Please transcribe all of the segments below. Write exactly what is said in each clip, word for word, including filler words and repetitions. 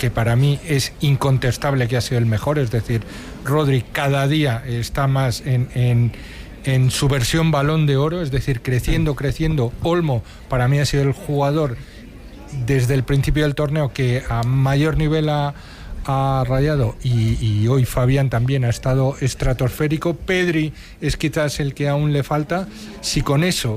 que para mí es incontestable que ha sido el mejor, es decir, Rodri cada día está más en, en, en su versión Balón de Oro, es decir, creciendo, creciendo. Olmo para mí ha sido el jugador desde el principio del torneo que a mayor nivel ha, ha rayado, y, y hoy Fabián también ha estado estratosférico. Pedri es quizás el que aún le falta. Si con eso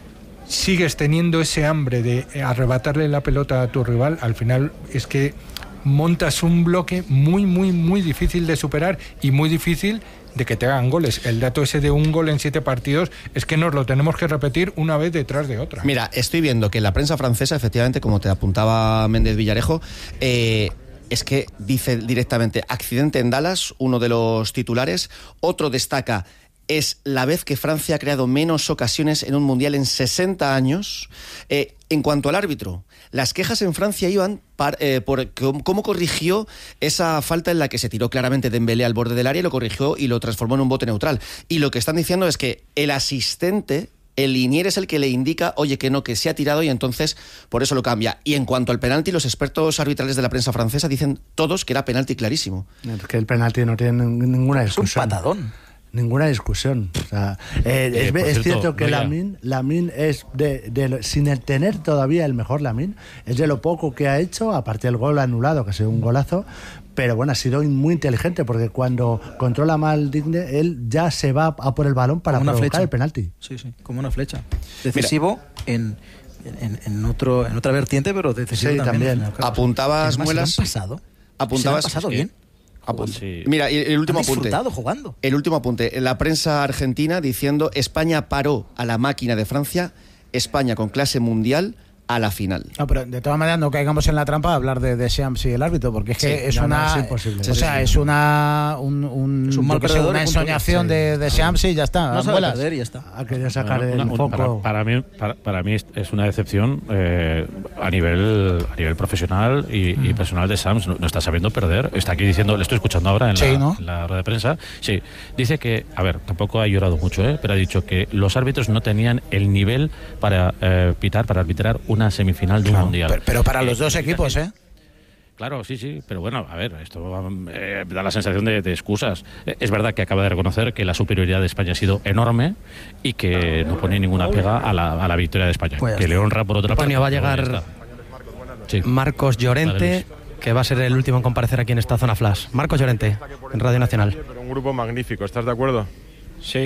sigues teniendo ese hambre de arrebatarle la pelota a tu rival, al final es que montas un bloque muy, muy, muy difícil de superar y muy difícil de que te hagan goles. El dato ese de un gol en siete partidos es que nos lo tenemos que repetir una vez detrás de otra. Mira, estoy viendo que en la prensa francesa, efectivamente, como te apuntaba Méndez Villarejo, eh, es que dice directamente accidente en Dallas, uno de los titulares. Otro destaca: es la vez que Francia ha creado menos ocasiones en un mundial en sesenta años. Eh, en cuanto al árbitro, las quejas en Francia iban par, eh, por cómo corrigió esa falta en la que se tiró claramente Dembélé al borde del área, y lo corrigió y lo transformó en un bote neutral. Y lo que están diciendo es que el asistente, el linier, es el que le indica, oye, que no, que se ha tirado, y entonces por eso lo cambia. Y en cuanto al penalti, los expertos arbitrales de la prensa francesa dicen todos que era penalti clarísimo. Es que el penalti no tiene ninguna discusión. Es un patadón. Ninguna discusión. O sea, eh, eh, es, es cierto, cierto que no Lamine, Lamine es de, de, sin el tener todavía el mejor Lamine, es de lo poco que ha hecho, aparte del gol anulado, que ha sido un golazo, pero bueno, ha sido muy inteligente, porque cuando controla mal Digne, él ya se va a por el balón para como una provocar flecha. el penalti. Sí, sí, como una flecha. Decisivo en, en, en, otro, en otra vertiente, pero decisivo sí, también. también. Apuntabas, Muelas. ¿Se han pasado? Apuntabas. ¿Se han pasado bien? Apunte. Sí. Mira, el, el último Han apunte. disfrutado jugando. El último apunte. La prensa argentina diciendo: España paró a la máquina de Francia, España con clase mundial a la final. No, pero de todas maneras no caigamos en la trampa de hablar de, de Shams y el árbitro, porque es que Sí, es no, una, no, es imposible. o Sí, sea, sí, es una un, un, Es un mal yo que sé, perdedor una y punto. ensoñación Sí. de, de Shams y ya está. No sabe vuelas. perder y ya está. Ha querido sacar Bueno, el una- una- foco. para, para mí para, para mí es una decepción eh, a nivel a nivel profesional y, y personal de Shams. No, no está sabiendo perder. Está aquí diciendo, le estoy escuchando ahora en, Sí, la, ¿no? en la rueda de prensa. Sí, dice que, a ver, tampoco ha llorado mucho, ¿eh? Pero ha dicho que los árbitros no tenían el nivel para eh, pitar, para arbitrar una semifinal de un mundial. Pero, pero para los Eh, dos equipos, ¿eh? Claro, sí, sí, pero bueno, a ver, esto eh, da la sensación de, de excusas. Eh, es verdad que acaba de reconocer que la superioridad de España ha sido enorme y que no pone ninguna pega a la, a la victoria de España, Pues que le honra por otra parte. Antonio, va a pero ya llegar está. Sí. Marcos Llorente, Vale, que va a ser el último en comparecer aquí en esta zona flash. Marcos Llorente, en Radio Nacional. Pero un grupo magnífico, ¿estás de acuerdo? Sí,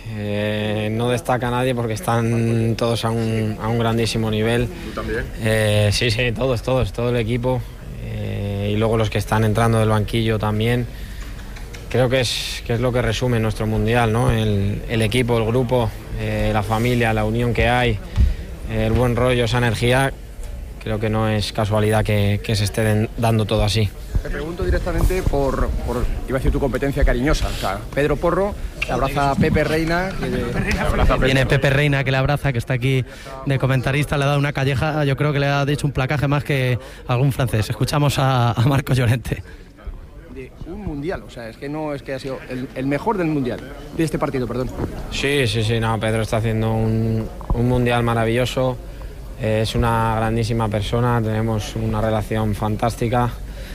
eh, no destaca nadie porque están todos a un, a un grandísimo nivel. ¿Tú también? Eh, sí, sí, todos, todos, todo el equipo. Eh, y luego los que están entrando del banquillo también. Creo que es, que es lo que resume nuestro mundial, ¿no? El, el equipo, el grupo, eh, la familia, la unión que hay, el buen rollo, esa energía. Creo que no es casualidad que, que se esté den, dando todo así. Te pregunto directamente por, por, iba a decir, tu competencia cariñosa. O sea, Pedro Porro, que abraza a Pepe Reina. Que le, abraza a Pepe. Viene Pepe Reina, que le abraza, que está aquí de comentarista, le ha dado una calleja, yo creo que le ha dicho un placaje más que algún francés. Escuchamos a, a Marcos Llorente. De un mundial, o sea, es que no es que ha sido el, el mejor del mundial, de este partido, perdón. Sí, sí, sí, no, Pedro está haciendo un, un mundial maravilloso. Eh, es una grandísima persona, tenemos una relación fantástica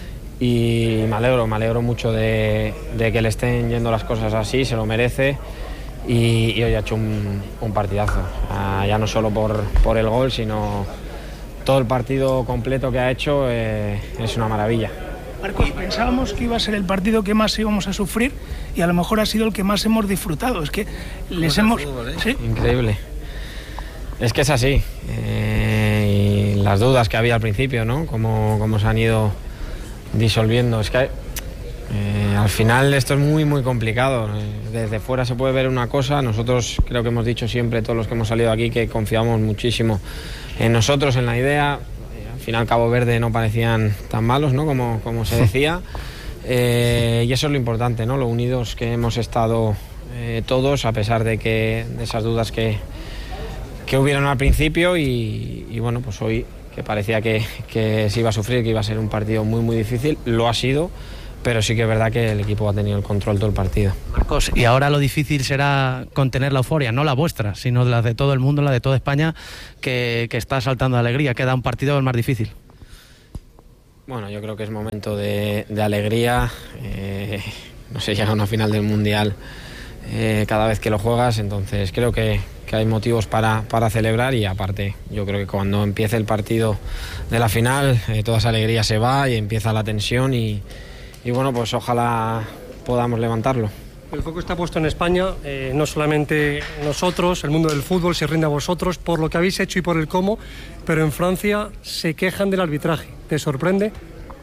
y me alegro, me alegro mucho de, de que le estén yendo las cosas así, se lo merece y, y hoy ha hecho un, un partidazo, uh, ya no solo por, por el gol, sino todo el partido completo que ha hecho, eh, es una maravilla. Marcos, pensábamos que iba a ser el partido que más íbamos a sufrir y a lo mejor ha sido el que más hemos disfrutado, es que les hemos... ¿Sí? Increíble. Es que es así, eh, y las dudas que había al principio, ¿no? Cómo, cómo se han ido disolviendo. Es que eh, al final esto es muy, muy complicado. Desde fuera se puede ver una cosa. Nosotros creo que hemos dicho siempre, todos los que hemos salido aquí, que confiamos muchísimo en nosotros, en la idea. Al final Cabo Verde no parecían tan malos, ¿no? Como, como se decía. Eh, y eso es lo importante, ¿no? Lo unidos que hemos estado eh, todos, a pesar de, que, de esas dudas que... que hubieron al principio y, y bueno, pues hoy que parecía que, que se iba a sufrir, que iba a ser un partido muy muy difícil, lo ha sido, pero sí que es verdad que el equipo ha tenido el control todo el partido. Marcos, y ahora lo difícil será contener la euforia, no la vuestra, sino la de todo el mundo, la de toda España, que, que está saltando de alegría. Queda un partido el más difícil. Bueno, yo creo que es momento de, de alegría. Eh, no sé, llega a una final del Mundial eh, cada vez que lo juegas, entonces creo que, que hay motivos para, para celebrar y aparte yo creo que cuando empiece el partido de la final eh, toda esa alegría se va y empieza la tensión y, y bueno, pues ojalá podamos levantarlo. El foco está puesto en España, eh, no solamente nosotros, el mundo del fútbol se rinde a vosotros por lo que habéis hecho y por el cómo, pero en Francia se quejan del arbitraje. ¿Te sorprende?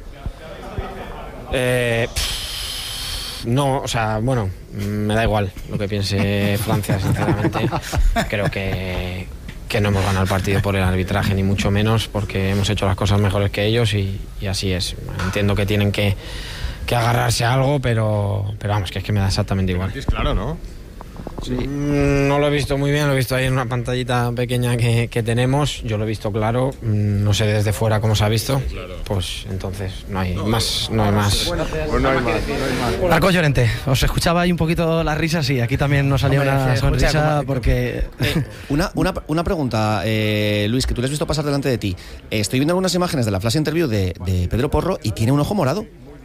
Eh, pff, no, o sea, bueno, me da igual lo que piense Francia, sinceramente. Creo que, que no hemos ganado el partido por el arbitraje, ni mucho menos, porque hemos hecho las cosas mejores que ellos y, y así es. Entiendo que tienen que... que agarrarse a algo, pero, pero vamos, que es que me da exactamente igual. Es claro, ¿no? Sí. No lo he visto muy bien, lo he visto ahí en una pantallita pequeña que, que tenemos, yo lo he visto claro, no sé desde fuera cómo se ha visto, pues entonces no hay más, no hay más. Pues no hay más. Marcos Llorente, os escuchaba ahí un poquito las risas y aquí también nos salía una sonrisa porque... Eh, una, una, una pregunta, eh, Luis, que tú le has visto pasar delante de ti. Eh, estoy viendo algunas imágenes de la flash interview de, de Pedro Porro y tiene un ojo morado.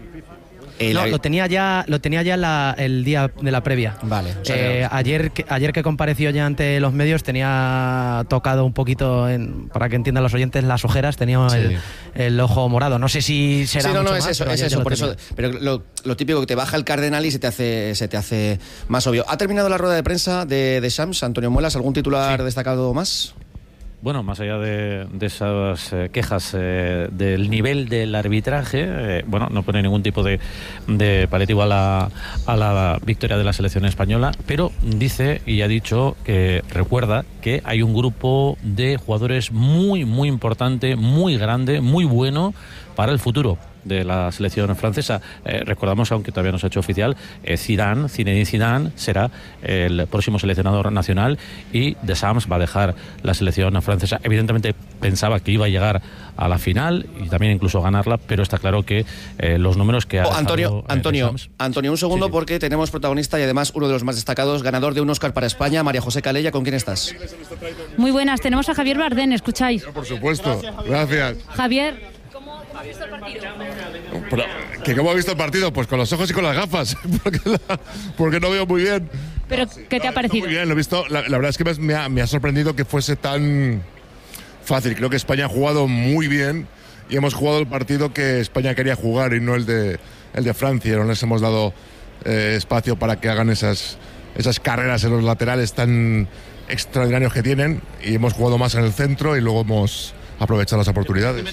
El... No, lo tenía ya, lo tenía ya la, el día de la previa. Vale. O sea, eh, ayer, que, ayer que compareció ya ante los medios tenía tocado un poquito, en, para que entiendan los oyentes, las ojeras, tenía sí. el, el ojo morado. No sé si será sí, no, mucho no, es más, eso, pero es eso, por eso. Pero lo, lo típico que te baja el cardenal y se te hace, se te hace más obvio. ¿Ha terminado la rueda de prensa de, de Shams, Antonio Muelas? ¿Algún titular sí. destacado más? Bueno, más allá de, de esas eh, quejas eh, del nivel del arbitraje, eh, bueno, no pone ningún tipo de, de paliativo a la, a la victoria de la selección española, pero dice y ha dicho que recuerda que hay un grupo de jugadores muy, muy importante, muy grande, muy bueno para el futuro de la selección francesa. Eh, recordamos, aunque todavía no se ha hecho oficial, eh, Zidane, Zinedine Zidane será el próximo seleccionador nacional y Deschamps va a dejar la selección francesa. Evidentemente pensaba que iba a llegar a la final y también incluso ganarla, pero está claro que eh, los números que ha oh, Antonio, dejado, eh, Antonio, Deschamps... Antonio, un segundo, sí, sí. porque tenemos protagonista y además uno de los más destacados, ganador de un Oscar para España, María José Calella. ¿Con quién estás? Muy buenas, tenemos a Javier Bardén, ¿escucháis? Por supuesto, gracias. Javier, ¿cómo ha visto el partido? Pero, ¿que ¿Cómo ha visto el partido? Pues con los ojos y con las gafas, porque, la, porque no veo muy bien. ¿Pero qué te ha parecido? Muy bien, lo he visto. La, la verdad es que me ha, me ha sorprendido que fuese tan fácil. Creo que España ha jugado muy bien y hemos jugado el partido que España quería jugar y no el de, el de Francia. No les hemos dado eh, espacio para que hagan esas, esas carreras en los laterales tan extraordinarios que tienen y hemos jugado más en el centro y luego hemos aprovechado las oportunidades.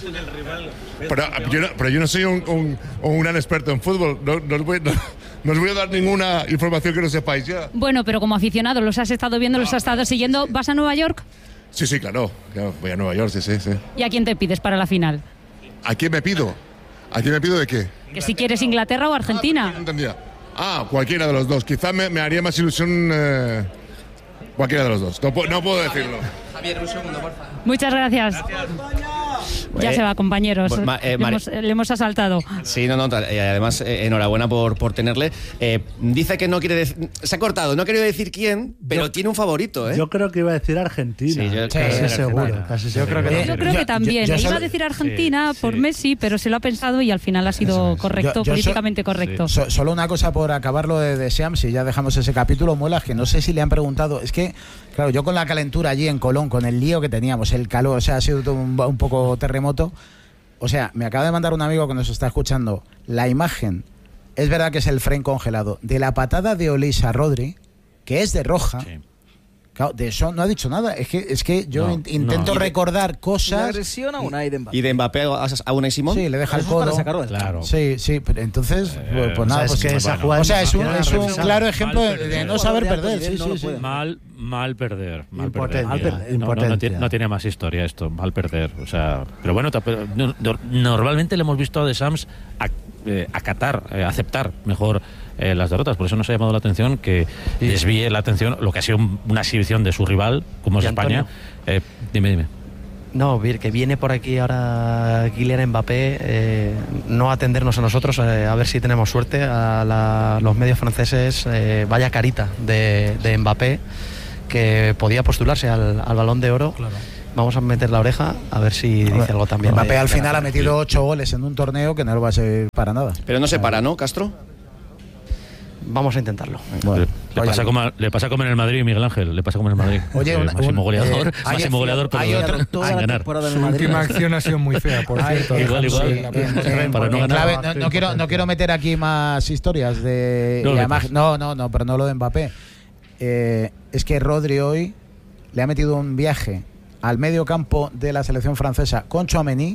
Pero yo no, pero yo no soy un, un, un gran experto en fútbol, no, no, os voy, no, no os voy a dar ninguna información que no sepáis ya. Bueno, pero como aficionado, los has estado viendo, los has estado siguiendo. ¿Vas a Nueva York? Sí, sí, claro, claro, voy a Nueva York, sí, sí, sí. ¿Y a quién te pides para la final? ¿A quién me pido? ¿A quién me pido de qué? Que si quieres Inglaterra o Argentina. Ah, no entendía. Ah, cualquiera de los dos. Quizá me, me haría más ilusión eh, cualquiera de los dos. No, no puedo decirlo. Javier, un segundo, por favor. Muchas gracias. Ya eh, se va, compañeros. Eh, eh, le, hemos, le hemos asaltado. Sí, no, no. Eh, además, eh, enhorabuena por, por tenerle. Eh, dice que no quiere decir. Se ha cortado, no ha querido decir quién, pero yo, tiene un favorito, ¿eh? Yo creo que iba a decir Argentina. Sí, yo, casi sí, seguro. Casi yo, seguro. Creo que, yo creo que también. Yo, yo iba a decir Argentina sí, por sí. Messi, pero se lo ha pensado y al final ha sido correcto, yo, políticamente so, correcto. Sí. So, solo una cosa por acabarlo de, de Shams, y ya dejamos ese capítulo, Muelas, que no sé si le han preguntado. Es que, claro, yo con la calentura allí en Colón, con el lío que teníamos, el calor, o sea, ha sido un, un poco terremoto. O sea, me acaba de mandar un amigo que nos está escuchando la imagen, es verdad que es el frame congelado, de la patada de Olise a Rodri, que es de roja. Sí. Claro, de eso no ha dicho nada. Es que, es que yo no, in, intento no. recordar cosas. ¿La agresión a Unai de Mbappé? ¿Y de Mbappé a Unai Simón? Sí, le deja el codo. Claro. Sí, sí, pero entonces, eh, pues nada, o sea, pues es que esa jugada. O sea, es un, es un claro ejemplo de, de no saber perder. Sí, sí, sí. Mal, mal perder. Mal Impotencia. perder. Mal per no, no, no, tiene, no tiene más historia esto, mal perder. O sea, pero bueno, no, normalmente le hemos visto a Deschamps a, eh, acatar, eh, aceptar mejor Eh, las derrotas, por eso nos ha llamado la atención que desvíe la atención lo que ha sido un, una exhibición de su rival como es España. Eh, dime, dime. No, que viene por aquí ahora Kylian Mbappé, eh, no atendernos a nosotros, eh, a ver si tenemos suerte, a la, los medios franceses, eh, vaya carita de, de Mbappé, que podía postularse al, al Balón de Oro. Claro. vamos a meter la oreja a ver si dice algo también. Mbappé al final ha metido ocho goles en un torneo que no lo va a ser para nada. Pero no se para, ¿no, Castro? Vamos a intentarlo. Bueno, le, pasa como, le pasa como en el Madrid, Miguel Ángel. Le pasa como en el Madrid. Oye, eh, una, máximo un, goleador, eh, máximo hay, goleador, pero hay otro, toda la ganar. Su última acción ha sido muy fea, por cierto. Igual, igual. En, para no, ganar. Clave, no, no, quiero, no quiero meter aquí más historias de. No, además, no, no, no, pero no lo de Mbappé. Eh, es que Rodri hoy le ha metido un viaje al medio campo de la selección francesa con Tchouaméni,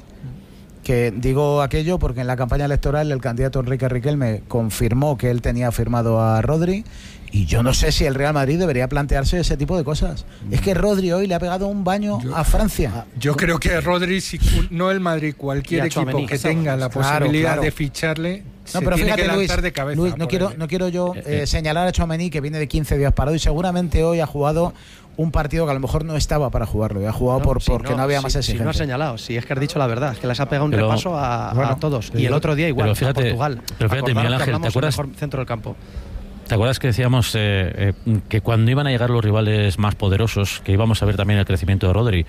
que digo aquello porque en la campaña electoral el candidato Enrique Riquelme confirmó que él tenía firmado a Rodri, y yo no sé si el Real Madrid debería plantearse ese tipo de cosas. Es que Rodri hoy le ha pegado un baño yo, a Francia. Yo creo que Rodri, si no el Madrid, cualquier equipo Tchouaméni, que tenga la posibilidad claro, claro. de ficharle, no, pero tiene fíjate, que lanzar Luis, de cabeza. Luis, no quiero, no quiero yo eh, eh. señalar a Tchouaméni, que viene de quince días parado y seguramente hoy ha jugado un partido que a lo mejor no estaba para jugarlo, y ha jugado no, por, si porque no, no había si, más exigencia. Si no has señalado, si es que has dicho la verdad, es que les ha pegado un pero, repaso a, bueno, a todos. Y el otro día igual, fíjate, a Portugal. Pero fíjate, Miguel Ángel, ¿te acuerdas? El mejor centro del campo. ¿Te acuerdas que decíamos eh, eh, que cuando iban a llegar los rivales más poderosos, que íbamos a ver también el crecimiento de Rodri?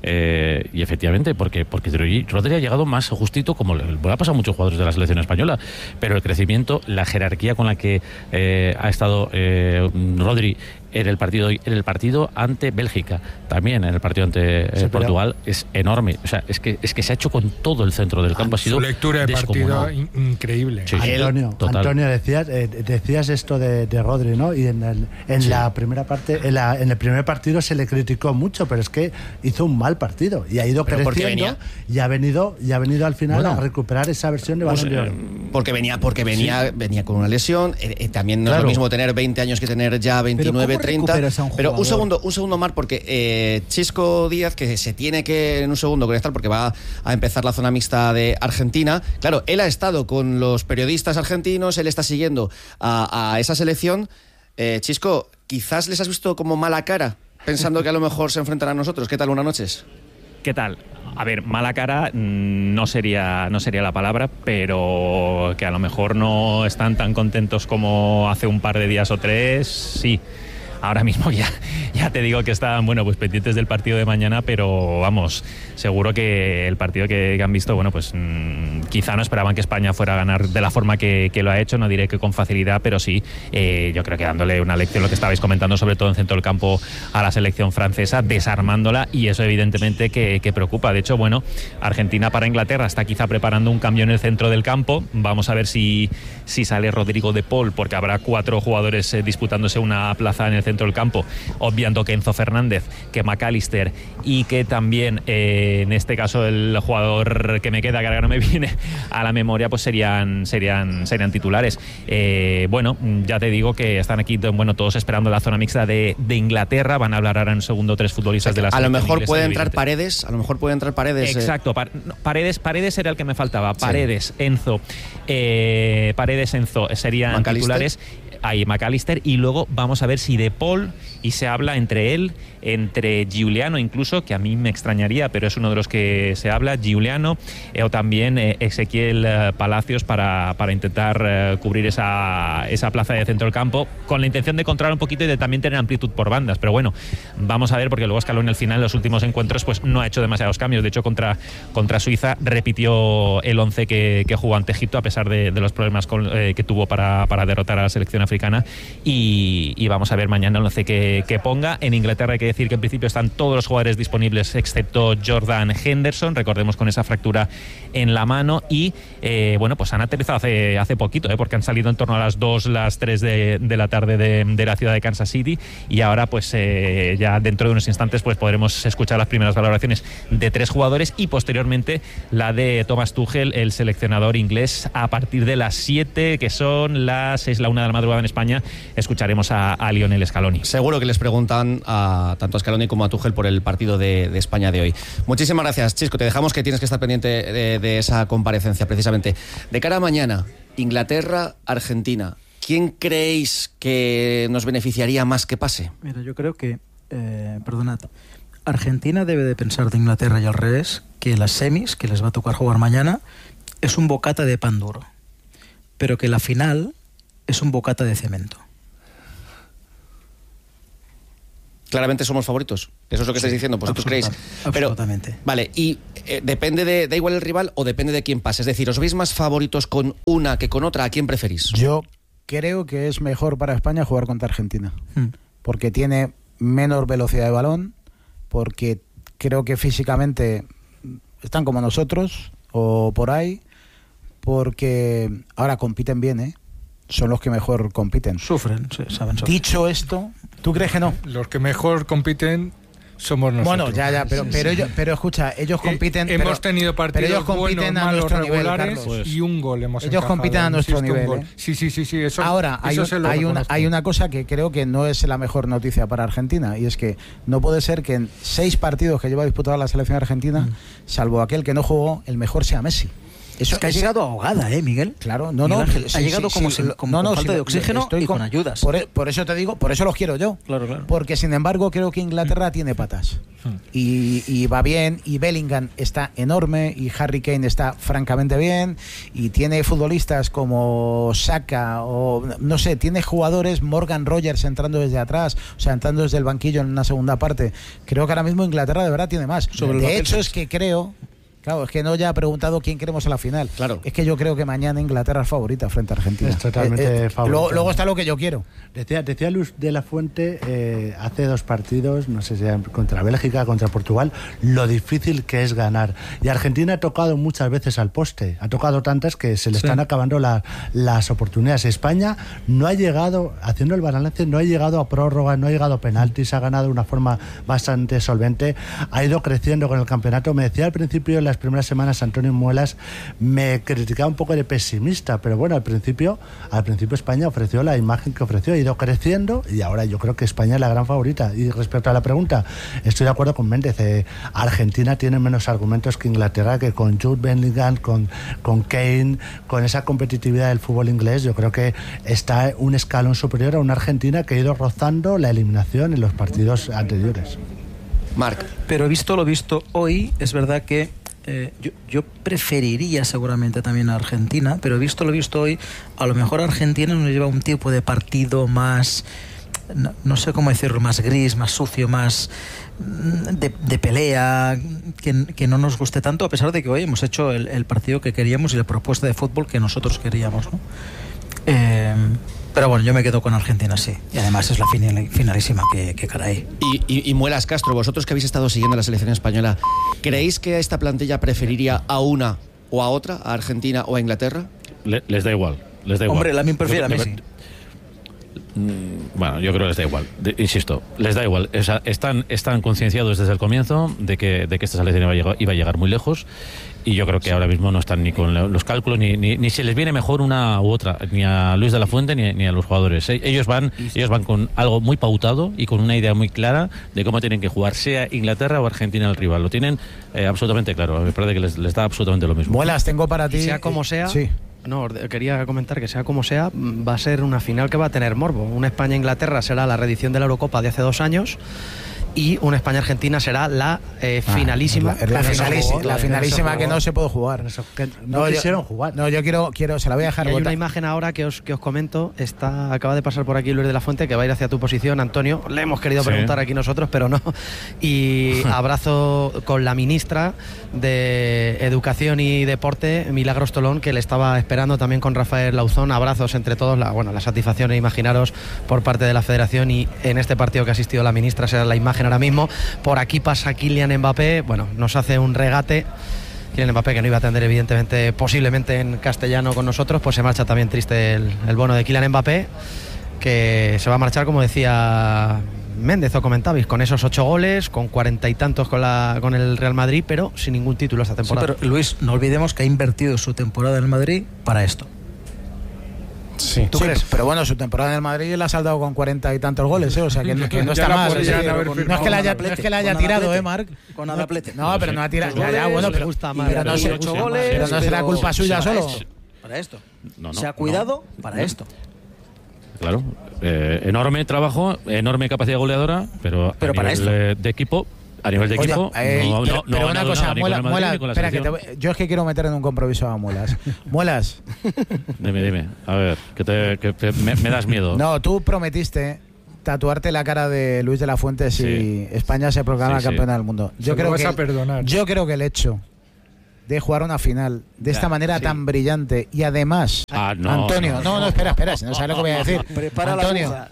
Eh, y efectivamente, porque, porque Rodri ha llegado más justito, como le, le ha pasado a muchos jugadores de la selección española, pero el crecimiento, la jerarquía con la que eh, ha estado eh, Rodri en el partido en el partido ante Bélgica, también en el partido ante eh, Portugal, es enorme. O sea, es que es que se ha hecho con todo el centro del campo. Ha sido su lectura de partido in increíble. Sí, Antonio, Antonio decías, eh, decías esto de, de Rodri, ¿no? Y en, el, en sí. la primera parte, en, la, en el primer partido se le criticó mucho, pero es que hizo un mal partido y ha ido pero creciendo y ha venido y ha venido al final bueno, a recuperar esa versión de Balón de Oro. Porque venía, porque venía, sí. venía con una lesión. Eh, eh, también no claro. es lo mismo tener veinte años que tener ya veintinueve, treinta. Un pero un segundo, un segundo, Mar, porque eh, Chisco Díaz, que se tiene que en un segundo conectar porque va a empezar la zona mixta de Argentina. Claro, él ha estado con los periodistas argentinos, él está siguiendo a, a esa selección. Eh, Chisco, quizás les has visto como mala cara, pensando que a lo mejor se enfrentan a nosotros. ¿Qué tal? Buenas noches. ¿Qué tal? A ver, mala cara no sería, no sería la palabra, pero que a lo mejor no están tan contentos como hace un par de días o tres, sí. Ahora mismo ya, ya te digo que están, bueno, pues pendientes del partido de mañana, pero vamos, seguro que el partido que, que han visto, bueno, pues mmm, quizá no esperaban que España fuera a ganar de la forma que, que lo ha hecho, no diré que con facilidad, pero sí, eh, yo creo que dándole una lección, lo que estabais comentando, sobre todo en centro del campo, a la selección francesa, desarmándola, y eso evidentemente que, que preocupa. De hecho, bueno, Argentina para Inglaterra está quizá preparando un cambio en el centro del campo. Vamos a ver si, si sale Rodrigo de Paul, porque habrá cuatro jugadores eh, disputándose una plaza en el centro del campo, obviando que Enzo Fernández, que McAllister y que también eh, en este caso el jugador que me queda, que ahora no me viene a la memoria, pues serían serían serían titulares. Eh, bueno, ya te digo que están aquí, bueno, todos esperando la zona mixta de, de Inglaterra. Van a hablar ahora en segundo tres futbolistas, o sea, de la a lo mejor puede entrar Paredes, a lo mejor puede entrar Paredes. Exacto, eh. no, Paredes, Paredes era el que me faltaba. Paredes, sí. Enzo, eh, Paredes, Enzo serían titulares. Ahí McAllister, y luego vamos a ver si De Paul, y se habla entre él, entre Giuliano incluso, que a mí me extrañaría, pero es uno de los que se habla, Giuliano, eh, o también eh, Ezequiel eh, Palacios para, para intentar eh, cubrir esa, esa plaza de centro del campo, con la intención de controlar un poquito y de también tener amplitud por bandas. Pero bueno, vamos a ver, porque luego Scaloni al final en los últimos encuentros pues no ha hecho demasiados cambios. De hecho, contra, contra Suiza repitió el once que, que jugó ante Egipto, a pesar de, de los problemas con, eh, que tuvo para, para derrotar a la selección africana. Y, y vamos a ver mañana el once que, que ponga. En Inglaterra hay que decir que en principio están todos los jugadores disponibles excepto Jordan Henderson, recordemos, con esa fractura en la mano, y eh, bueno, pues han aterrizado hace, hace poquito, eh, porque han salido en torno a las dos, las tres de, de la tarde de, de la ciudad de Kansas City, y ahora pues eh, ya dentro de unos instantes pues podremos escuchar las primeras valoraciones de tres jugadores, y posteriormente la de Thomas Tuchel, el seleccionador inglés, a partir de las siete, que son las seis, la una de la madrugada en España, escucharemos a, a Lionel Scaloni. Seguro que les preguntan a tanto a Scaloni como a Tuchel por el partido de, de España de hoy. Muchísimas gracias, Chisco. Te dejamos, que tienes que estar pendiente de, de esa comparecencia, precisamente. De cara a mañana, Inglaterra, Argentina, ¿quién creéis que nos beneficiaría más que pase? Mira, yo creo que, eh, perdonad, Argentina debe de pensar de Inglaterra y al revés, que las semis, que les va a tocar jugar mañana, es un bocata de pan duro, pero que la final es un bocata de cemento. Claramente somos favoritos. Eso es lo que estáis diciendo, vosotros creéis. Pero, absolutamente. Vale, y eh, depende de, da igual el rival o depende de quién pase. Es decir, ¿os veis más favoritos con una que con otra? ¿A quién preferís? Yo creo que es mejor para España jugar contra Argentina. Hmm. Porque tiene menor velocidad de balón, porque creo que físicamente están como nosotros, o por ahí, porque ahora compiten bien, ¿eh? Son los que mejor compiten. Sufren, sí, saben sufrir. Dicho esto, ¿tú crees que no? Los que mejor compiten somos nosotros. Bueno, ya, ya, pero, sí, pero, sí. ellos, pero escucha, ellos compiten. Hemos pero, tenido partidos pero ellos compiten buenos, a malos, nuestro nivel, regulares, Carlos. y un gol hemos Ellos encajado, compiten a nuestro insisto, nivel. un gol. ¿eh? Sí, sí, sí, sí. Eso, Ahora, hay, eso un, se lo hay, una, reconozco. hay una cosa que creo que no es la mejor noticia para Argentina, y es que no puede ser que en seis partidos que lleva disputada la selección argentina, mm. salvo aquel que no jugó, el mejor sea Messi. Eso es que ha llegado ahogada, ¿eh, Miguel? Claro, no, no. Ángel, sí, ha llegado sí, como, sí, sin, como no, no, con falta sí, de oxígeno estoy y con, con ayudas. Por, por eso te digo, por eso los quiero yo. Claro, claro. Porque, sin embargo, creo que Inglaterra tiene patas. Hmm. Y, y va bien, y Bellingham está enorme, y Harry Kane está francamente bien, y tiene futbolistas como Saka, o no sé, tiene jugadores, Morgan Rogers entrando desde atrás, o sea, entrando desde el banquillo en una segunda parte. Creo que ahora mismo Inglaterra de verdad tiene más. Sobre de hecho, es que creo... Claro, es que no ya ha preguntado quién queremos a la final. Claro. Es que yo creo que mañana Inglaterra es favorita frente a Argentina. Es totalmente eh, eh, favorita. Luego, luego está lo que yo quiero. Decía, decía Luis de la Fuente eh, hace dos partidos, no sé si era contra Bélgica, contra Portugal, lo difícil que es ganar. Y Argentina ha tocado muchas veces al poste. Ha tocado tantas que se le sí. están acabando la, las oportunidades. España no ha llegado, haciendo el balance, no ha llegado a prórroga, no ha llegado a penaltis, ha ganado de una forma bastante solvente. Ha ido creciendo con el campeonato. Me decía al principio, en las primeras semanas, Antonio Muelas, me criticaba un poco de pesimista, pero bueno, al principio, al principio España ofreció la imagen que ofreció, ha ido creciendo, y ahora yo creo que España es la gran favorita. Y respecto a la pregunta, estoy de acuerdo con Méndez. eh, Argentina tiene menos argumentos que Inglaterra, que con Jude Bellingham, con, con Kane, con esa competitividad del fútbol inglés, yo creo que está un escalón superior a una Argentina que ha ido rozando la eliminación en los partidos anteriores. Marc. Pero visto lo visto hoy, es verdad que Eh, yo, yo preferiría seguramente también a Argentina, pero visto lo visto hoy, a lo mejor Argentina nos lleva un tipo de partido más, no, no sé cómo decirlo, más gris, más sucio, más de, de pelea, que, que no nos guste tanto, a pesar de que hoy hemos hecho el, el partido que queríamos y la propuesta de fútbol que nosotros queríamos, ¿no? Eh, Pero bueno, yo me quedo con Argentina, sí. Y además es la final, finalísima, que, que caray. Y, y, y Muelas Castro, vosotros que habéis estado siguiendo la selección española, ¿creéis que a esta plantilla preferiría a una o a otra, a Argentina o a Inglaterra? Le, les da igual, les da igual. Hombre, la mí prefiere a Messi. Bueno, yo creo que les da igual. De, insisto, les da igual. O sea, están, están concienciados desde el comienzo de que, de que esta selección iba a, llegar, iba a llegar muy lejos. Y yo creo que ahora mismo no están ni con los cálculos, ni, ni, ni se les viene mejor una u otra, ni a Luis de la Fuente ni, ni a los jugadores. Ellos van, ellos van con algo muy pautado y con una idea muy clara de cómo tienen que jugar, sea Inglaterra o Argentina el rival. Lo tienen eh, absolutamente claro. Me parece que les, les da absolutamente lo mismo. Muelas, tengo para ti. Y sea como sea. Sí. No, quería comentar que sea como sea, va a ser una final que va a tener morbo. Una España-Inglaterra será la reedición de la Eurocopa de hace dos años. Y una España-Argentina será la eh, finalísima. Ah, la, la, finalísima, la finalísima que no se puede jugar. Que no, no quisieron yo, jugar. No, yo quiero, quiero, se la voy a dejar. Hay una imagen ahora que os, que os comento. Está, acaba de pasar por aquí Luis de la Fuente, que va a ir hacia tu posición, Antonio. Le hemos querido sí. preguntar aquí nosotros, pero no. Y abrazo con la ministra de Educación y Deporte, Milagros Tolón, que le estaba esperando también con Rafael Lauzón. Abrazos entre todos. La, bueno, la satisfacción, imaginaros, por parte de la Federación, y en este partido que ha asistido la ministra será la imagen ahora mismo. Por aquí pasa Kylian Mbappé, bueno, nos hace un regate. Kylian Mbappé, que no iba a atender evidentemente, posiblemente en castellano con nosotros, pues se marcha también triste el, el bono de Kylian Mbappé, que se va a marchar, como decía Méndez o comentabais, con esos ocho goles, con cuarenta y tantos con, la, con el Real Madrid, pero sin ningún título esta temporada. Sí, pero Luis, no olvidemos que ha invertido su temporada en el Madrid para esto. Sí. ¿Tú sí, crees? Pero bueno, su temporada en el Madrid la ha saldado con cuarenta y tantos goles, ¿eh? O sea, que, que no está mal. Sí, no es que la haya, no es que la haya tirado, ¿eh, Marc? Con Alaplete. No, pero no ha tirado. Ya, ya, bueno, pero, gusta más, pero, no, se, ocho goles, pero no será culpa suya solo. Para esto. No, no, se ha cuidado no, para no. esto. Claro. Eh, enorme trabajo, enorme capacidad goleadora, pero, pero a para nivel esto. de equipo. A nivel de equipo, Oye, eh, no, pero, no, pero no, una no, cosa, no, Muela, Muela, Madrid, espera, que te voy, yo es que quiero meter en un compromiso a Muelas. Muelas. Dime, dime, a ver, que, te, que te, me, me das miedo. No, tú prometiste tatuarte la cara de Luis de la Fuente si sí. España se proclama sí, campeona sí. del mundo. Yo se creo vas que a perdonar. Yo creo que el hecho de jugar una final de ya, esta manera sí. tan brillante y además ah, no, Antonio, no, no, no, no, espera, espera, si no sabes lo que voy a decir. Prepara Antonio, la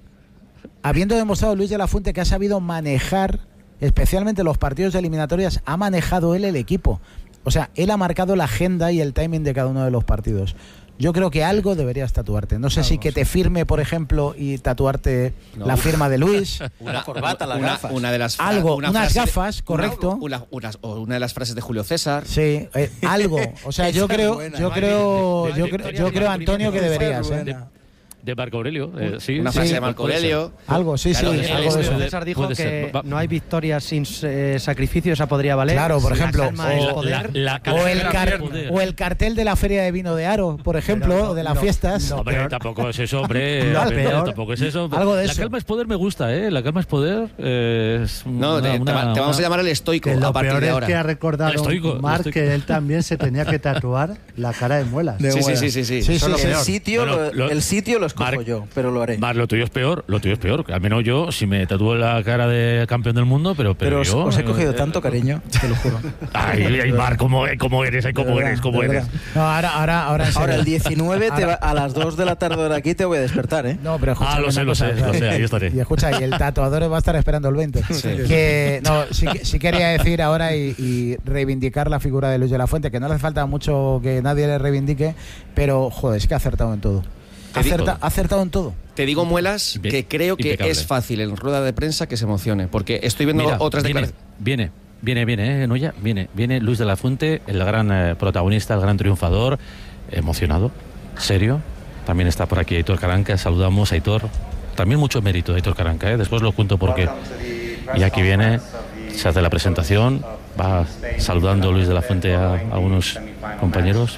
habiendo demostrado Luis de la Fuente que ha sabido manejar especialmente los partidos de eliminatorias, ha manejado él el equipo. O sea, él ha marcado la agenda y el timing de cada uno de los partidos. Yo creo que algo deberías tatuarte. No sé claro, si que sí. te firme, por ejemplo, y tatuarte no, la firma de Luis. Una corbata, las una, gafas. Una de las algo, una unas gafas, de, correcto. Una, una, una, o una de las frases de Julio César. Sí, eh, algo. O sea, yo creo, yo creo, yo creo, yo creo, Antonio, que deberías. ¿eh? De Marco Aurelio, eh, sí. Una frase sí, de Marco Aurelio. Algo, sí, claro, sí. Algo de eso. César dijo que no hay victorias sin eh, sacrificio, esa podría valer. Claro, por ejemplo. O, la, la, la o, el car o el cartel de la Feria de Vino de Aro, por ejemplo, no, o de las no, fiestas. No, hombre, tampoco es eso, hombre. Lo peor, tampoco es eso. Algo de la eso. calma es poder, me gusta, ¿eh? La calma es poder. Eh, es no, una, te, una, te vamos a llamar el estoico que a partir lo peor de es ahora. que ha recordado Marc que él también se tenía que tatuar la cara de muelas. Sí, sí, sí, sí, sí. El sitio el sitio lo escojo yo, pero lo haré. Mar, lo tuyo es peor, lo tuyo es peor. Al menos yo, si me tatúo la cara de campeón del mundo, pero pero, pero yo, os he cogido eh, tanto cariño, te lo juro. Ay, ay Mar, ¿cómo, cómo eres? Ay, ¿Cómo eres? ¿Cómo eres? No, ahora, ahora, ahora. Ahora el diecinueve te va, a las dos de la tarde de aquí te voy a despertar, ¿eh? No, pero escucha, ah, lo sé, lo sé, lo sé, ahí estaré. Y escucha, y el tatuador va a estar esperando el veinte. Sí. Que no, sí, sí quería decir ahora y, y reivindicar la figura de Luis de la Fuente, que no le hace falta mucho que nadie le reivindique, pero joder, es que ha acertado en todo. Acerta, ha acertado en todo. Te digo, Muelas, Bien, que creo que impecable. Es fácil en rueda de prensa que se emocione, porque estoy viendo Mira, otras viene, declaraciones. Viene, viene, viene, ¿eh, Noya? Viene, viene Luis de la Fuente, el gran eh, protagonista, el gran triunfador, emocionado, serio. También está por aquí Aitor Caranca, saludamos a Aitor. También mucho mérito de Aitor Caranca, ¿eh? Después lo cuento por qué. Y aquí viene, se hace la presentación, va saludando Luis de la Fuente a algunos compañeros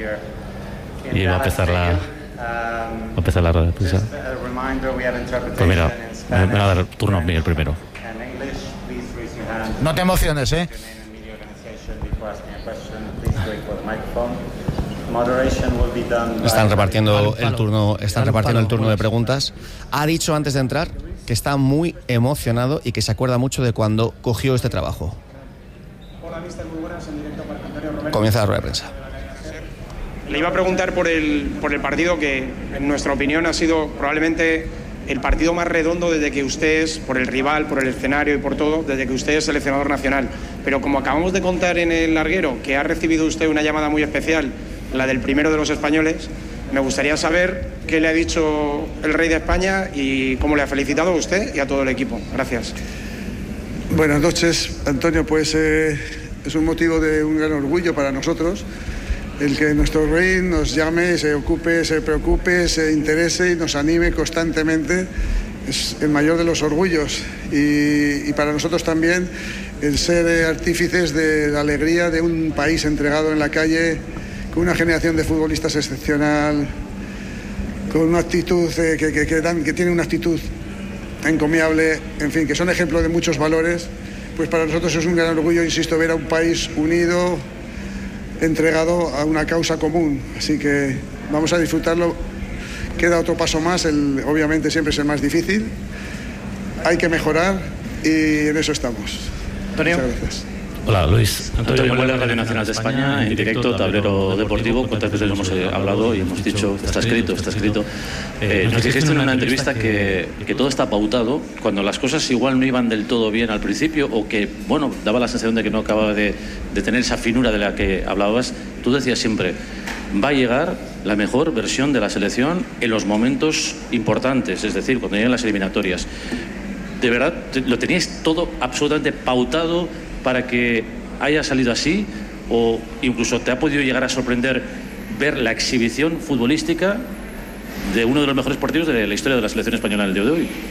y va a empezar la... Va a empezar la rueda de prensa. Pues mira, me va a dar turno a mí el primero. No te emociones, ¿eh? Están repartiendo el turno, están repartiendo el turno de preguntas. Ha dicho antes de entrar que está muy emocionado y que se acuerda mucho de cuando cogió este trabajo. Comienza la rueda de prensa. Le iba a preguntar por el, por el partido que, en nuestra opinión, ha sido probablemente el partido más redondo desde que usted es, por el rival, por el escenario y por todo, desde que usted es seleccionador nacional. Pero como acabamos de contar en el larguero, que ha recibido usted una llamada muy especial, la del primero de los españoles, me gustaría saber qué le ha dicho el rey de España y cómo le ha felicitado a usted y a todo el equipo. Gracias. Buenas noches, Antonio. Pues eh, es un motivo de un gran orgullo para nosotros el que nuestro rey nos llame, se ocupe, se preocupe, se interese y nos anime constantemente. Es el mayor de los orgullos y, y para nosotros también el ser artífices de la alegría de un país entregado en la calle, con una generación de futbolistas excepcional, con una actitud eh, que, que, que, dan, que tiene una actitud encomiable, en fin, que son ejemplos de muchos valores. Pues para nosotros es un gran orgullo, insisto, ver a un país unido, entregado a una causa común, así que vamos a disfrutarlo. Queda otro paso más, el, obviamente siempre es el más difícil, hay que mejorar y en eso estamos. Antonio. Muchas gracias. Hola, Luis. Antonio Muela, Radio Nacional de España, en directo, Tablero Deportivo. ¿Cuántas veces hemos hablado y hemos dicho, está escrito, está escrito? Eh, nos dijiste en una entrevista que, que todo está pautado, cuando las cosas igual no iban del todo bien al principio, o que, bueno, daba la sensación de que no acababa de, de tener esa finura de la que hablabas. Tú decías siempre, va a llegar la mejor versión de la selección en los momentos importantes, es decir, cuando lleguen las eliminatorias. ¿De verdad lo teníais todo absolutamente pautado para que haya salido así, o incluso te ha podido llegar a sorprender ver la exhibición futbolística de uno de los mejores partidos de la historia de la selección española en el día de hoy?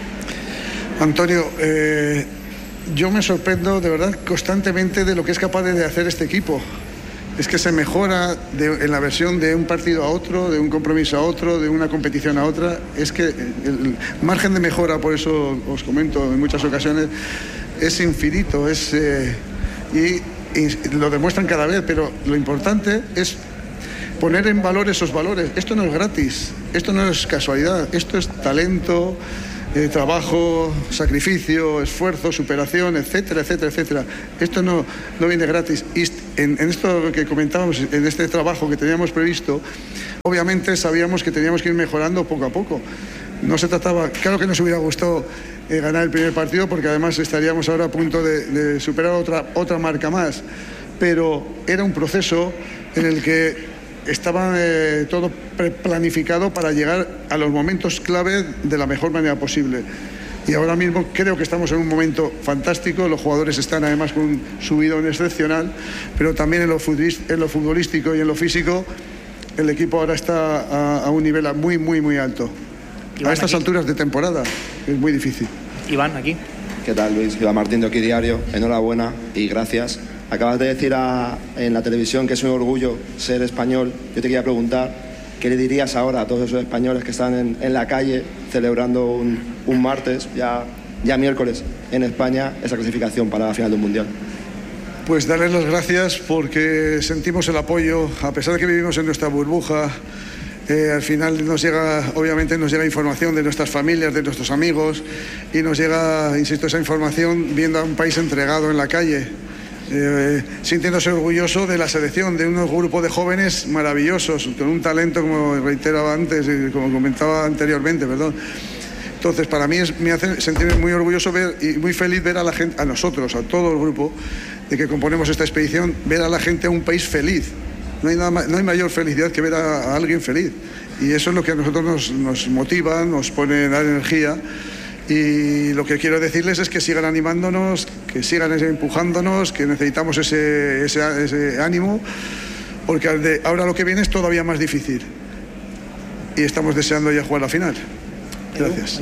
Antonio, eh, yo me sorprendo de verdad constantemente de lo que es capaz de hacer este equipo. Es que se mejora de, en la versión de un partido a otro, de un compromiso a otro, de una competición a otra. Es que el margen de mejora, por eso os comento en muchas ocasiones, es infinito, es, eh, y, y lo demuestran cada vez, pero lo importante es poner en valor esos valores. Esto no es gratis, esto no es casualidad, esto es talento, eh, trabajo, sacrificio, esfuerzo, superación, etcétera, etcétera, etcétera. Esto no, no viene gratis. Y en, en esto que comentábamos, en este trabajo que teníamos previsto, obviamente sabíamos que teníamos que ir mejorando poco a poco. No se trataba, claro que nos hubiera gustado eh, ganar el primer partido, porque además estaríamos ahora a punto de, de superar otra, otra marca más, pero era un proceso en el que estaba eh, todo planificado para llegar a los momentos clave de la mejor manera posible. Y ahora mismo creo que estamos en un momento fantástico, los jugadores están además con un subidón excepcional, pero también en lo, en lo futbolístico y en lo físico el equipo ahora está a, a un nivel muy, muy, muy alto. Iván, a estas aquí. alturas de temporada es muy difícil. Iván, aquí. ¿Qué tal, Luis? Iván Martín de Aquí Diario. Enhorabuena y gracias. Acabas de decir a, en la televisión que es un orgullo ser español. Yo te quería preguntar, ¿qué le dirías ahora a todos esos españoles que están en, en la calle celebrando un, un martes, ya, ya miércoles, en España, esa clasificación para la final del Mundial? Pues darles las gracias porque sentimos el apoyo, a pesar de que vivimos en nuestra burbuja. Eh, al final nos llega, obviamente nos llega información de nuestras familias, de nuestros amigos, y nos llega, insisto, esa información viendo a un país entregado en la calle, eh, sintiéndose orgulloso de la selección, de unos grupos de jóvenes maravillosos, con un talento, como reiteraba antes, y como comentaba anteriormente, perdón. Entonces, para mí es, me hace sentirme muy orgulloso ver y muy feliz ver a la gente, a nosotros, a todo el grupo de que componemos esta expedición, ver a la gente a un país feliz. No hay, nada, no hay mayor felicidad que ver a, a alguien feliz. Y eso es lo que a nosotros nos, nos motiva, nos pone a dar energía. Y lo que quiero decirles es que sigan animándonos, que sigan empujándonos, que necesitamos ese, ese, ese ánimo, porque de, ahora lo que viene es todavía más difícil. Y estamos deseando ya jugar la final. Gracias.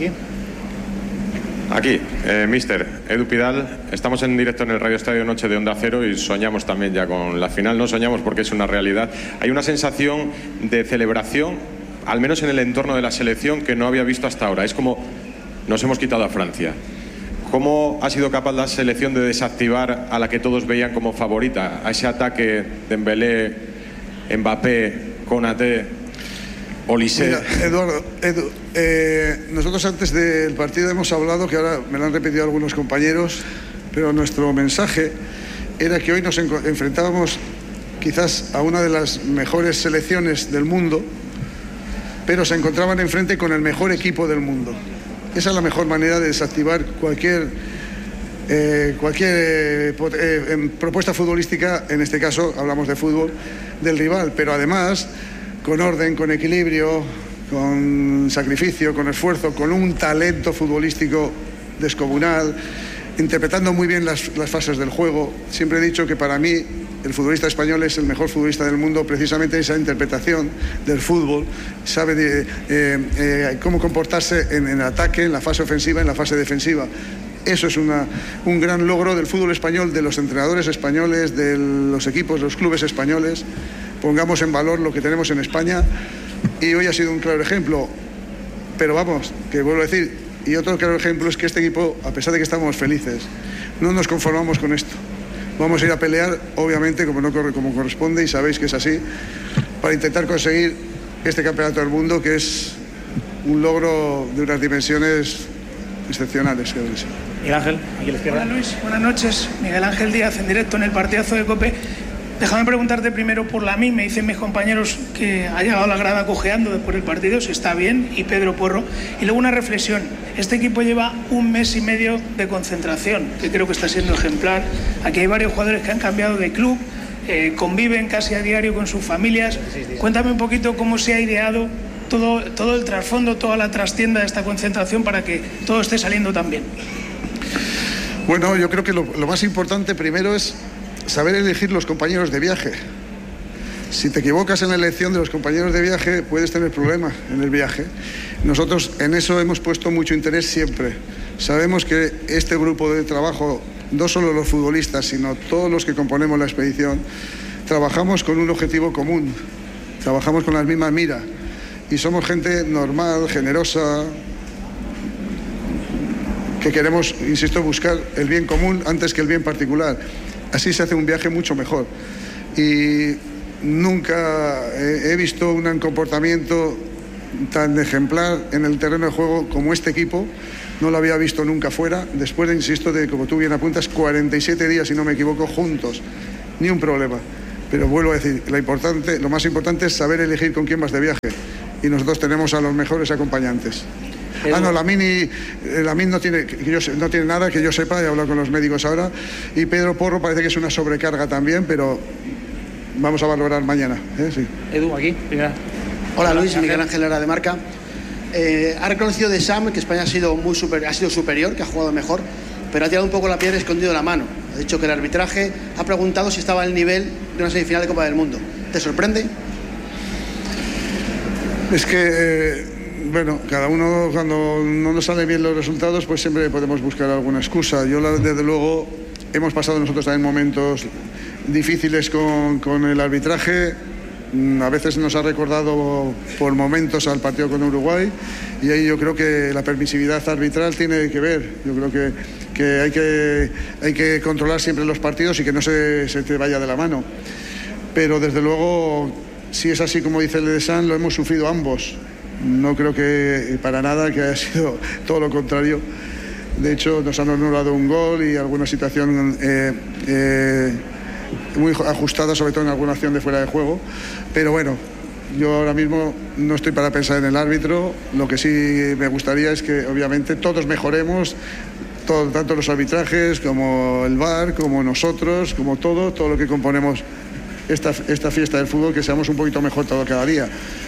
Aquí, eh, mister Edu Pidal, estamos en directo en el Radio Estadio Noche de Onda Cero y soñamos también ya con la final. No soñamos porque es una realidad. Hay una sensación de celebración, al menos en el entorno de la selección, que no había visto hasta ahora. Es como nos hemos quitado a Francia. ¿Cómo ha sido capaz la selección de desactivar a la que todos veían como favorita? A ese ataque de Dembélé, Mbappé, Konaté... Mira, Eduardo, Edu, eh, nosotros antes del partido hemos hablado, que ahora me lo han repetido algunos compañeros, pero nuestro mensaje era que hoy nos enfrentábamos quizás a una de las mejores selecciones del mundo, pero se encontraban enfrente con el mejor equipo del mundo. Esa es la mejor manera de desactivar cualquier, eh, cualquier eh, eh, propuesta futbolística, en este caso hablamos de fútbol, del rival, pero además con orden, con equilibrio, con sacrificio, con esfuerzo, con un talento futbolístico descomunal, interpretando muy bien las, las fases del juego. Siempre he dicho que para mí el futbolista español es el mejor futbolista del mundo, precisamente esa interpretación del fútbol, sabe de, eh, eh, cómo comportarse en, en ataque, en la fase ofensiva, en la fase defensiva. Eso es una, un gran logro del fútbol español, de los entrenadores españoles, de los equipos, los clubes españoles. Pongamos en valor lo que tenemos en España, y hoy ha sido un claro ejemplo. Pero vamos, que vuelvo a decir, y otro claro ejemplo es que este equipo, a pesar de que estamos felices, no nos conformamos con esto. Vamos a ir a pelear, obviamente, como, no corre, como corresponde, y sabéis que es así, para intentar conseguir este campeonato del mundo, que es un logro de unas dimensiones excepcionales, creo que sí. Miguel Ángel, aquí a la izquierda. Hola Luis, buenas noches. Miguel Ángel Díaz, en directo en el partidazo de COPE. Déjame preguntarte primero por Lamine. Me dicen mis compañeros que ha llegado a la grada cojeando después del partido, si está bien, y Pedro Porro. Y luego una reflexión. Este equipo lleva un mes y medio de concentración, que creo que está siendo ejemplar. Aquí hay varios jugadores que han cambiado de club, eh, conviven casi a diario con sus familias. Cuéntame un poquito cómo se ha ideado todo, todo el trasfondo, toda la trastienda de esta concentración para que todo esté saliendo tan bien. Bueno, yo creo que lo, lo más importante primero es saber elegir los compañeros de viaje. Si te equivocas en la elección de los compañeros de viaje, puedes tener problemas en el viaje. Nosotros en eso hemos puesto mucho interés siempre. Sabemos que este grupo de trabajo, no solo los futbolistas, sino todos los que componemos la expedición, trabajamos con un objetivo común, trabajamos con las mismas miras, y somos gente normal, generosa, que queremos, insisto, buscar el bien común antes que el bien particular. Así se hace un viaje mucho mejor. Y nunca he visto un comportamiento tan ejemplar en el terreno de juego como este equipo. No lo había visto nunca fuera, después de, insisto, de, como tú bien apuntas, cuarenta y siete días, si no me equivoco, juntos. Ni un problema. Pero vuelvo a decir, lo, importante, lo más importante es saber elegir con quién vas de viaje. Y nosotros tenemos a los mejores acompañantes. Edu. Ah, no, la Mini, la Mini no tiene, que yo, no tiene nada que yo sepa, he hablado con los médicos ahora. Y Pedro Porro parece que es una sobrecarga también, pero vamos a valorar mañana. ¿eh? Sí. Edu, aquí. Primera. Hola Luis, Miguel Ángel Lara de Marca. Eh, ha reconocido de Sam que España ha sido, muy super, ha sido superior, que ha jugado mejor, pero ha tirado un poco la piedra y escondido la mano. Ha dicho que el arbitraje ha preguntado si estaba al nivel de una semifinal de Copa del Mundo. ¿Te sorprende? Es que, eh, bueno, cada uno cuando no nos salen bien los resultados, pues siempre podemos buscar alguna excusa. Yo, desde luego, hemos pasado nosotros también momentos difíciles con, con el arbitraje. A veces nos ha recordado por momentos al partido con Uruguay y ahí yo creo que la permisividad arbitral tiene que ver. Yo creo que, que, hay, que hay que controlar siempre los partidos y que no se, se te vaya de la mano. Pero desde luego, si es así como dice el de San, lo hemos sufrido ambos. No creo que para nada que haya sido todo lo contrario. De hecho, nos han anulado un gol y alguna situación eh, eh, muy ajustada, sobre todo en alguna acción de fuera de juego. Pero bueno, yo ahora mismo no estoy para pensar en el árbitro. Lo que sí me gustaría es que obviamente todos mejoremos, todo, tanto los arbitrajes como el V A R, como nosotros, como todo, todo lo que componemos esta, esta fiesta del fútbol, que seamos un poquito mejor todo cada día.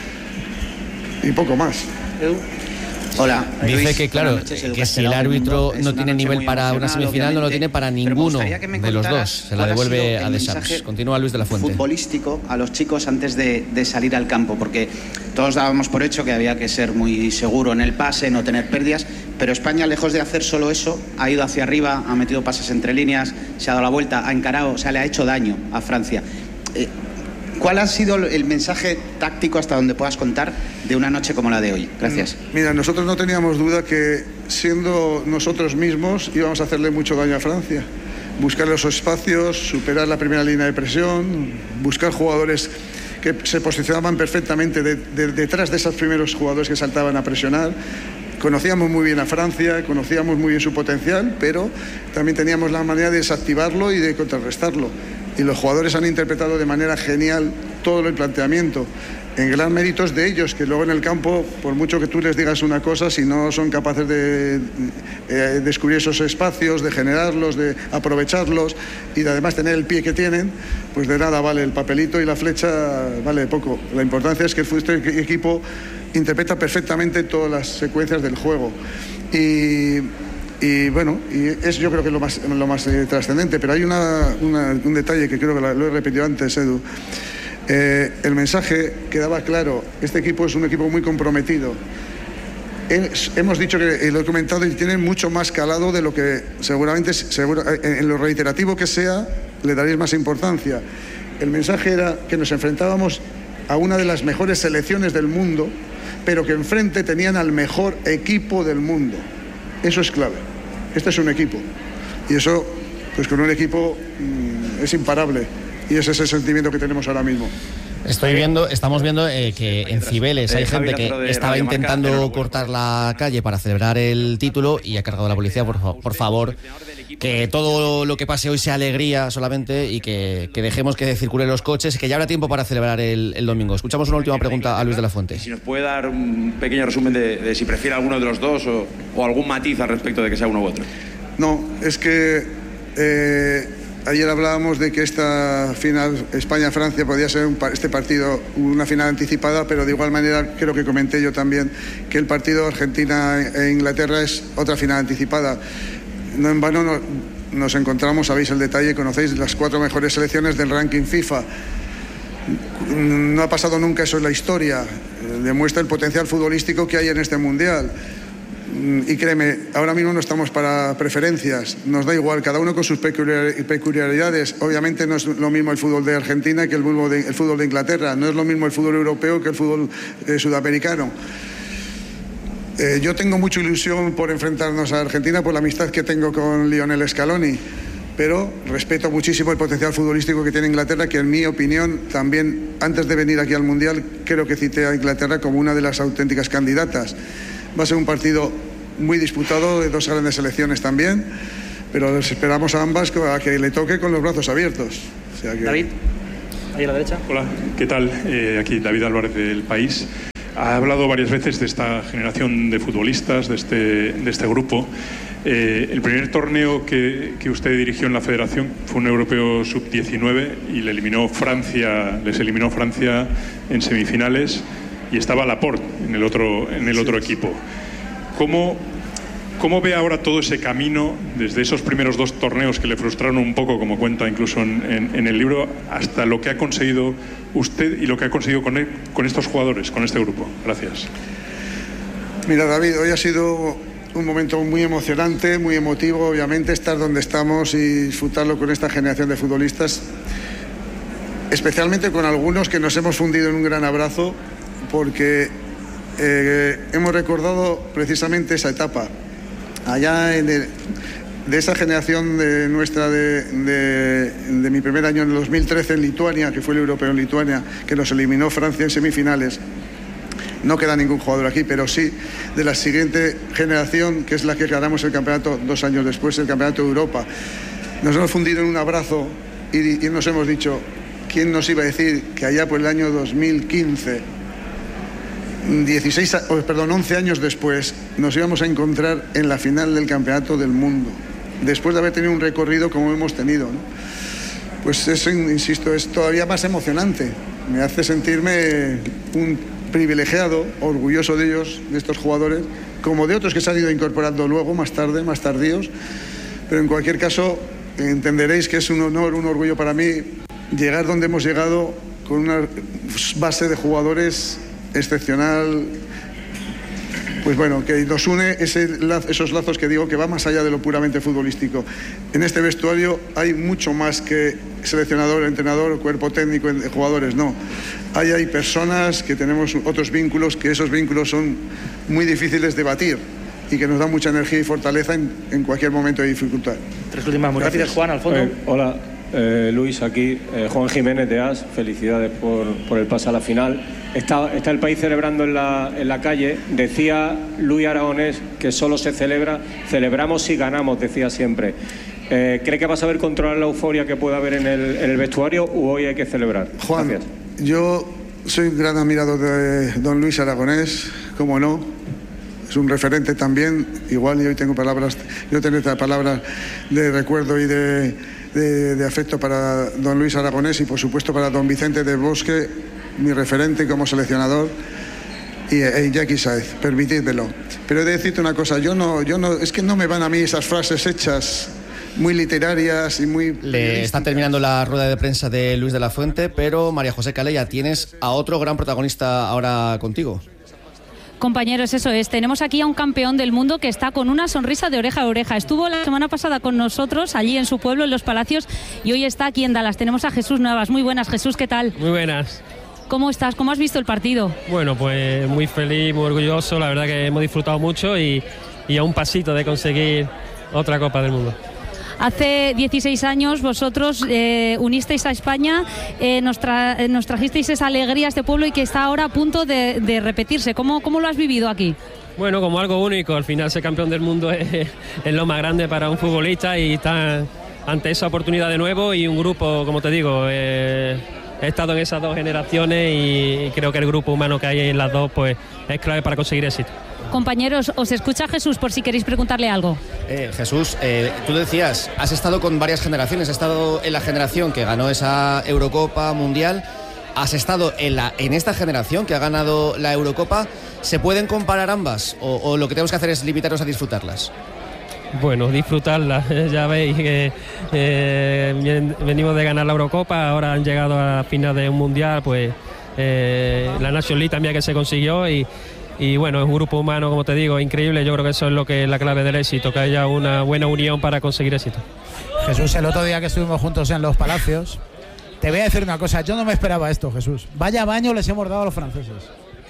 Y poco más. Edu. Hola. Dice Luis, que, claro, noches, que si el árbitro no tiene nivel para una semifinal, no lo tiene para ninguno de los dos. Se la devuelve a Deschamps. Continúa Luis de la Fuente. Futbolístico a los chicos antes de, de salir al campo, porque todos dábamos por hecho que había que ser muy seguro en el pase, no tener pérdidas, pero España, lejos de hacer solo eso, ha ido hacia arriba, ha metido pases entre líneas, se ha dado la vuelta, ha encarado, o sea, le ha hecho daño a Francia. Eh, ¿Cuál ha sido el mensaje táctico, hasta donde puedas contar, de una noche como la de hoy? Gracias. Mira, nosotros no teníamos duda que, siendo nosotros mismos, íbamos a hacerle mucho daño a Francia. Buscar los espacios, superar la primera línea de presión, buscar jugadores que se posicionaban perfectamente de, de, detrás de esos primeros jugadores que saltaban a presionar. Conocíamos muy bien a Francia, conocíamos muy bien su potencial, pero también teníamos la manera de desactivarlo y de contrarrestarlo. Y los jugadores han interpretado de manera genial todo el planteamiento, en gran mérito de ellos, que luego en el campo, por mucho que tú les digas una cosa, si no son capaces de eh, descubrir esos espacios, de generarlos, de aprovecharlos y de además tener el pie que tienen, pues de nada vale el papelito y la flecha, vale poco. La importancia es que este equipo interpreta perfectamente todas las secuencias del juego. Y... Y bueno, y es yo creo que es lo más, lo más eh, trascendente, pero hay una, una, un detalle que creo que lo he repetido antes, Edu. Eh, el mensaje quedaba claro, este equipo es un equipo muy comprometido. Es, hemos dicho que, lo he comentado, y tienen mucho más calado de lo que seguramente, seguro, en lo reiterativo que sea, le daréis más importancia. El mensaje era que nos enfrentábamos a una de las mejores selecciones del mundo, pero que enfrente tenían al mejor equipo del mundo. Eso es clave. Este es un equipo y eso, pues con un equipo mmm, es imparable y ese es el sentimiento que tenemos ahora mismo. Estoy viendo, estamos viendo eh, que en Cibeles hay gente que estaba intentando cortar la calle para celebrar el título y ha cargado la policía. Por, por favor, que todo lo que pase hoy sea alegría solamente y que, que dejemos que circulen los coches, que ya habrá tiempo para celebrar el, el domingo. Escuchamos una última pregunta a Luis de la Fuente. Si nos puede dar un pequeño resumen de, de si prefiere alguno de los dos o, o algún matiz al respecto de que sea uno u otro. No, es que eh, ayer hablábamos de que esta final España-Francia podía ser un, este partido una final anticipada, pero de igual manera creo que comenté yo también que el partido Argentina e Inglaterra es otra final anticipada. No en vano no, nos encontramos, sabéis el detalle, conocéis las cuatro mejores selecciones del ranking FIFA. No ha pasado nunca eso en la historia. Demuestra el potencial futbolístico que hay en este mundial. Y créeme, ahora mismo no estamos para preferencias, nos da igual, cada uno con sus peculiaridades. Obviamente no es lo mismo el fútbol de Argentina que el fútbol de, el fútbol de Inglaterra, no es lo mismo el fútbol europeo que el fútbol eh, sudamericano. Eh, yo tengo mucha ilusión por enfrentarnos a Argentina por la amistad que tengo con Lionel Scaloni, pero respeto muchísimo el potencial futbolístico que tiene Inglaterra, que en mi opinión también, antes de venir aquí al Mundial, creo que cité a Inglaterra como una de las auténticas candidatas. Va a ser un partido muy disputado, de dos grandes selecciones también, pero les esperamos a ambas a que le toque con los brazos abiertos. O sea que... David, ahí a la derecha. Hola, ¿qué tal? Eh, aquí David Álvarez del País. Ha hablado varias veces de esta generación de futbolistas, de este, de este grupo. Eh, el primer torneo que, que usted dirigió en la federación fue un europeo sub diecinueve y le eliminó Francia, les eliminó Francia en semifinales y estaba Laporte en el otro, en el otro equipo. ¿Cómo, ¿Cómo ve ahora todo ese camino desde esos primeros dos torneos que le frustraron un poco, como cuenta incluso en, en, en el libro, hasta lo que ha conseguido usted y lo que ha conseguido con, él, con estos jugadores, con este grupo? Gracias. Mira, David, hoy ha sido un momento muy emocionante, muy emotivo, obviamente, estar donde estamos y disfrutarlo con esta generación de futbolistas, especialmente con algunos que nos hemos fundido en un gran abrazo, porque eh, hemos recordado precisamente esa etapa. Allá en el, de esa generación de nuestra de, de, de mi primer año en el dos mil trece en Lituania, que fue el europeo en Lituania, que nos eliminó Francia en semifinales. No queda ningún jugador aquí, pero sí de la siguiente generación, que es la que ganamos el campeonato dos años después, el campeonato de Europa. Nos hemos fundido en un abrazo y, y nos hemos dicho, ¿quién nos iba a decir que allá por el año dos mil quince, dieciséis, perdón, once años después, nos íbamos a encontrar en la final del campeonato del mundo, después de haber tenido un recorrido como hemos tenido, ¿no? Pues eso, insisto, es todavía más emocionante. Me hace sentirme un privilegiado, orgulloso de ellos, de estos jugadores, como de otros que se han ido incorporando luego, más tarde, más tardíos. Pero en cualquier caso, entenderéis que es un honor, un orgullo para mí llegar donde hemos llegado con una base de jugadores excepcional, pues bueno, que nos une ese, esos lazos que digo que va más allá de lo puramente futbolístico. En este vestuario hay mucho más que seleccionador, entrenador, cuerpo técnico, jugadores, no. Ahí hay personas que tenemos otros vínculos, que esos vínculos son muy difíciles de batir y que nos dan mucha energía y fortaleza en, en cualquier momento de dificultad. Tres últimas muy rápidas, Juan, al fondo. Eh, hola, eh, Luis, aquí. Eh, Juan Jiménez de A S, felicidades por, por el pase a la final. Está, está el país celebrando en la, en la calle. Decía Luis Aragonés que solo se celebra, celebramos si ganamos, decía siempre. Eh, ¿Cree que va a saber controlar la euforia que pueda haber en el, en el vestuario o hoy hay que celebrar? Juan, gracias. Yo soy un gran admirador de don Luis Aragonés, cómo no. Es un referente también, igual y hoy tengo palabras, yo tengo palabras de recuerdo y de, de, de afecto para don Luis Aragonés y por supuesto para don Vicente del Bosque, mi referente como seleccionador, y e Iñaki Sáez, permitidmelo. Pero he de decirte una cosa, yo no, yo no, es que no me van a mí esas frases hechas muy literarias y muy... Le están terminando la rueda de prensa de Luis de la Fuente, pero María José Calella, tienes a otro gran protagonista ahora contigo. Compañeros, eso es, tenemos aquí a un campeón del mundo que está con una sonrisa de oreja a oreja. Estuvo la semana pasada con nosotros allí en su pueblo, en Los Palacios, y hoy está aquí en Dallas. Tenemos a Jesús Navas. Muy buenas, Jesús, ¿qué tal? Muy buenas. ¿Cómo estás? ¿Cómo has visto el partido? Bueno, pues muy feliz, muy orgulloso. La verdad que hemos disfrutado mucho y, y a un pasito de conseguir otra Copa del Mundo. Hace dieciséis años vosotros eh, unisteis a España, eh, nos, tra eh, nos trajisteis esa alegría a este pueblo y que está ahora a punto de, de repetirse. ¿Cómo, ¿Cómo lo has vivido aquí? Bueno, como algo único. Al final ser campeón del mundo es, es lo más grande para un futbolista y estar ante esa oportunidad de nuevo y un grupo, como te digo, eh, he estado en esas dos generaciones y creo que el grupo humano que hay en las dos pues es clave para conseguir éxito. Compañeros, os escucha Jesús por si queréis preguntarle algo. Eh, Jesús, eh, tú decías, has estado con varias generaciones, has estado en la generación que ganó esa Eurocopa Mundial, has estado en, la, en esta generación que ha ganado la Eurocopa. ¿Se pueden comparar ambas o, o lo que tenemos que hacer es limitarnos a disfrutarlas? Bueno, disfrutarlas, ya veis que eh, venimos de ganar la Eurocopa, ahora han llegado a la final de un Mundial, pues eh, la National League también que se consiguió y Y bueno, es un grupo humano, como te digo, increíble. Yo creo que eso es lo que es la clave del éxito, que haya una buena unión para conseguir éxito. Jesús, el otro día que estuvimos juntos en Los Palacios, te voy a decir una cosa, yo no me esperaba esto, Jesús. Vaya baño les hemos dado a los franceses.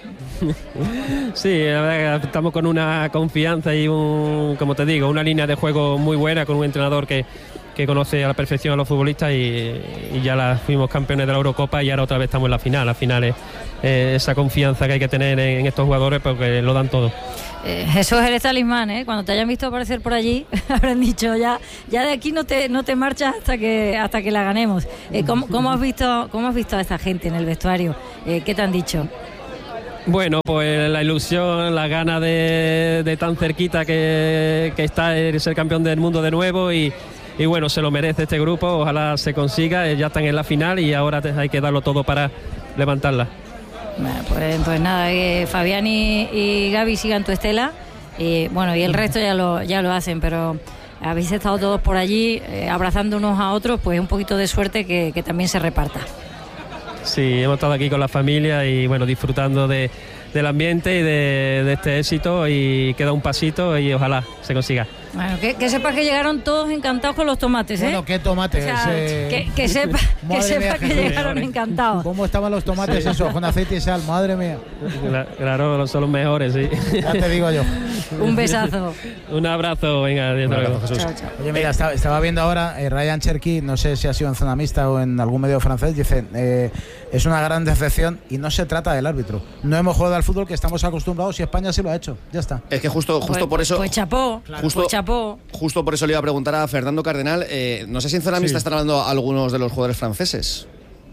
Sí, la verdad que estamos con una confianza y un, como te digo, una línea de juego muy buena, con un entrenador que, que conoce a la perfección a los futbolistas y, y ya la, fuimos campeones de la Eurocopa y ahora otra vez estamos en la final. La final es eh, esa confianza que hay que tener en, en estos jugadores porque lo dan todo. Eh, Jesús, eres talismán, ¿eh? Cuando te hayan visto aparecer por allí habrán dicho ya, ya de aquí no te no te marchas hasta que hasta que la ganemos. Eh, ¿cómo, cómo has visto cómo has visto a esta gente en el vestuario? Eh, ¿Qué te han dicho? Bueno, pues la ilusión, la gana de, de tan cerquita que, que está de ser campeón del mundo de nuevo y Y bueno, se lo merece este grupo, ojalá se consiga, ya están en la final y ahora hay que darlo todo para levantarla. Bueno, pues, pues nada, eh, Fabián y, y Gaby sigan tu estela y bueno, y el resto ya lo, ya lo hacen, pero habéis estado todos por allí eh, abrazando unos a otros, pues un poquito de suerte que, que también se reparta. Sí, hemos estado aquí con la familia y bueno, disfrutando de, del ambiente y de, de este éxito y queda un pasito y ojalá se consiga. Bueno, que, que sepas que llegaron todos encantados con los tomates, ¿eh? Bueno, ¿qué tomates? O sea, eh... que, que sepa que, sepa que llegaron encantados. ¿Cómo estaban los tomates esos? Con aceite y sal, madre mía. Claro, son los mejores, sí. Ya te digo yo. Un besazo. Un abrazo, venga, adiós. Un abrazo, Jesús. Chao, chao. Oye, mira, estaba, estaba viendo ahora, eh, Ryan Cherky, no sé si ha sido en zona mixta o en algún medio francés, dice, eh, es una gran decepción y no se trata del árbitro. No hemos jugado al fútbol que estamos acostumbrados y España sí lo ha hecho. Ya está. Es que justo, justo Pues, por eso... pues chapó, claro, justo, pues chapó. Justo por eso le iba a preguntar a Fernando Cardenal, eh, no sé si en zona mixta Sí. están hablando algunos de los jugadores franceses.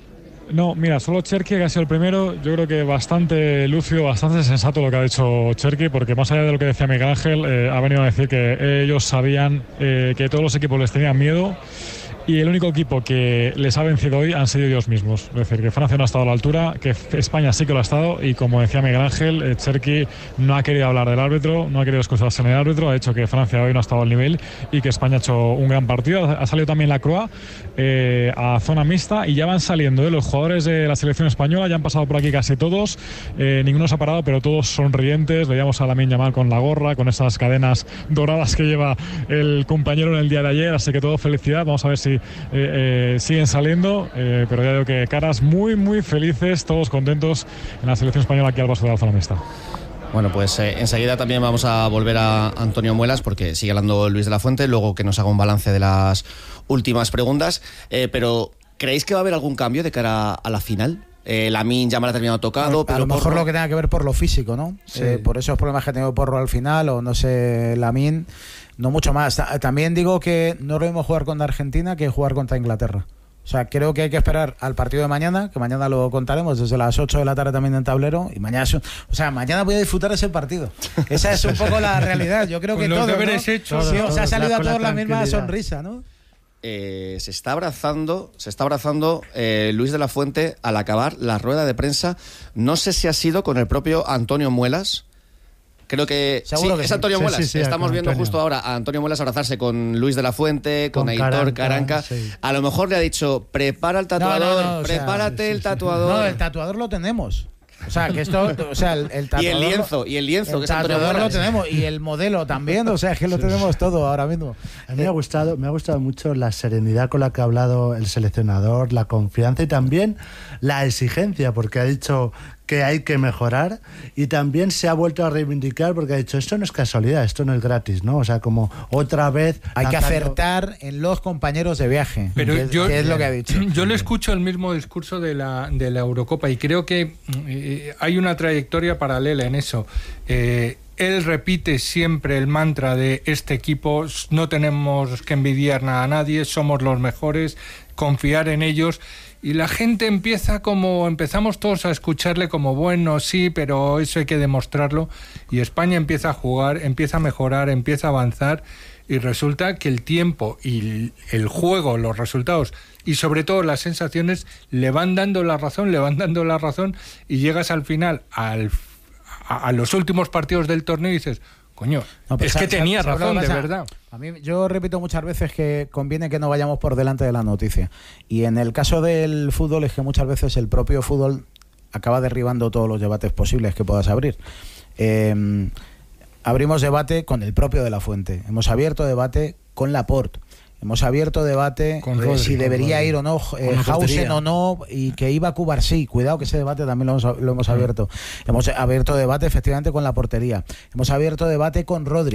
No, mira, solo Cherki, que ha sido el primero, yo creo que bastante lúcido, bastante sensato lo que ha dicho Cherki, porque más allá de lo que decía Miguel Ángel, eh, ha venido a decir que ellos sabían eh, que todos los equipos les tenían miedo y el único equipo que les ha vencido hoy han sido ellos mismos. Es decir, que Francia no ha estado a la altura, que España sí que lo ha estado y como decía Miguel Ángel, eh, Cherki no ha querido hablar del árbitro, no ha querido excusarse en el árbitro, ha dicho que Francia hoy no ha estado al nivel y que España ha hecho un gran partido. Ha salido también la Croix eh, a zona mixta y ya van saliendo eh, los jugadores de la selección española, ya han pasado por aquí casi todos, eh, ninguno se ha parado, pero todos sonrientes. Veíamos a Lamine Yamal con la gorra, con esas cadenas doradas que lleva el compañero en el día de ayer, así que todo felicidad. Vamos a ver si Eh, eh, siguen saliendo, eh, pero ya digo que caras muy muy felices, todos contentos en la selección española aquí al paso de la zona mixta. Bueno, pues eh, enseguida también vamos a volver a Antonio Muelas porque sigue hablando Luis de la Fuente, luego que nos haga un balance de las últimas preguntas, eh, pero ¿creéis que va a haber algún cambio de cara a la final? Eh, Lamine Yamal ha terminado tocado, a, pero a lo mejor Porro... lo que tenga que ver por lo físico, ¿no? Sí. Eh, por esos problemas que ha tenido Porro al final, o no sé, Lamine, no mucho más. Ta- También digo que no es lo mismo jugar contra Argentina que jugar contra Inglaterra. O sea, creo que hay que esperar al partido de mañana, que mañana lo contaremos desde las ocho de la tarde también en tablero, y mañana, es un- o sea, mañana voy a disfrutar ese partido. Esa es un poco la realidad. Yo creo Con que los todos, deberes ¿no? hechos. Sí, o sea, ha Todos, salido la- a con la todos la misma tranquilidad. sonrisa, ¿no? Eh, se está abrazando, se está abrazando eh, Luis de la Fuente al acabar la rueda de prensa. No sé si ha sido con el propio Antonio Muelas. Creo que, Seguro sí, que es sí. Antonio Sí, Muelas. sí, sí, Estamos con viendo Antonio. justo ahora a Antonio Muelas abrazarse con Luis de la Fuente, con, Con Aitor Caranca, Caranca. sí. A lo mejor le ha dicho, prepara el tatuador, No, no, no, o sea, prepárate el tatuador. No, el tatuador lo tenemos. O sea, que esto, o sea, el, el Y tatuador. el lienzo, y el lienzo, el que es Antonio tatuador lo Muelas. tenemos, y el modelo también, o sea, es que lo tenemos todo ahora mismo. A mí me ha gustado, me ha gustado mucho la serenidad con la que ha hablado el seleccionador, la confianza y también la exigencia, porque ha dicho que hay que mejorar y también se ha vuelto a reivindicar porque ha dicho esto no es casualidad, esto no es gratis, ¿no? O sea, como otra vez Hay que lanzando- acertar en los compañeros de viaje, Pero que, es, yo, que es lo que ha dicho. Yo le escucho el mismo discurso de la, de la Eurocopa y creo que eh, hay una trayectoria paralela en eso. Eh, él repite siempre el mantra de este equipo, no tenemos que envidiar nada a nadie, somos los mejores, confiar en ellos. Y la gente empieza como, empezamos todos a escucharle como, bueno, sí, pero eso hay que demostrarlo. Y España empieza a jugar, empieza a mejorar, empieza a avanzar. Y resulta que el tiempo y el juego, los resultados y sobre todo las sensaciones le van dando la razón, le van dando la razón y llegas al final, al, a, a los últimos partidos del torneo y dices, coño, No, pero es sa- que sa- tenía ¿sabes lo razón, que de pasa? verdad. A mí, yo repito muchas veces que conviene que no vayamos por delante de la noticia. Y en el caso del fútbol es que muchas veces el propio fútbol acaba derribando todos los debates posibles que puedas abrir. Eh, abrimos debate con el propio de la Fuente. Hemos abierto debate con Laporte. Hemos abierto debate Con eh, Rodri, si con debería Rodri. ir o no eh, Con la Hausen portería. o no, y que iba a Cubar sí. Cuidado que ese debate también lo hemos, lo hemos abierto. Hemos abierto debate efectivamente con la portería. Hemos abierto debate con Rodri.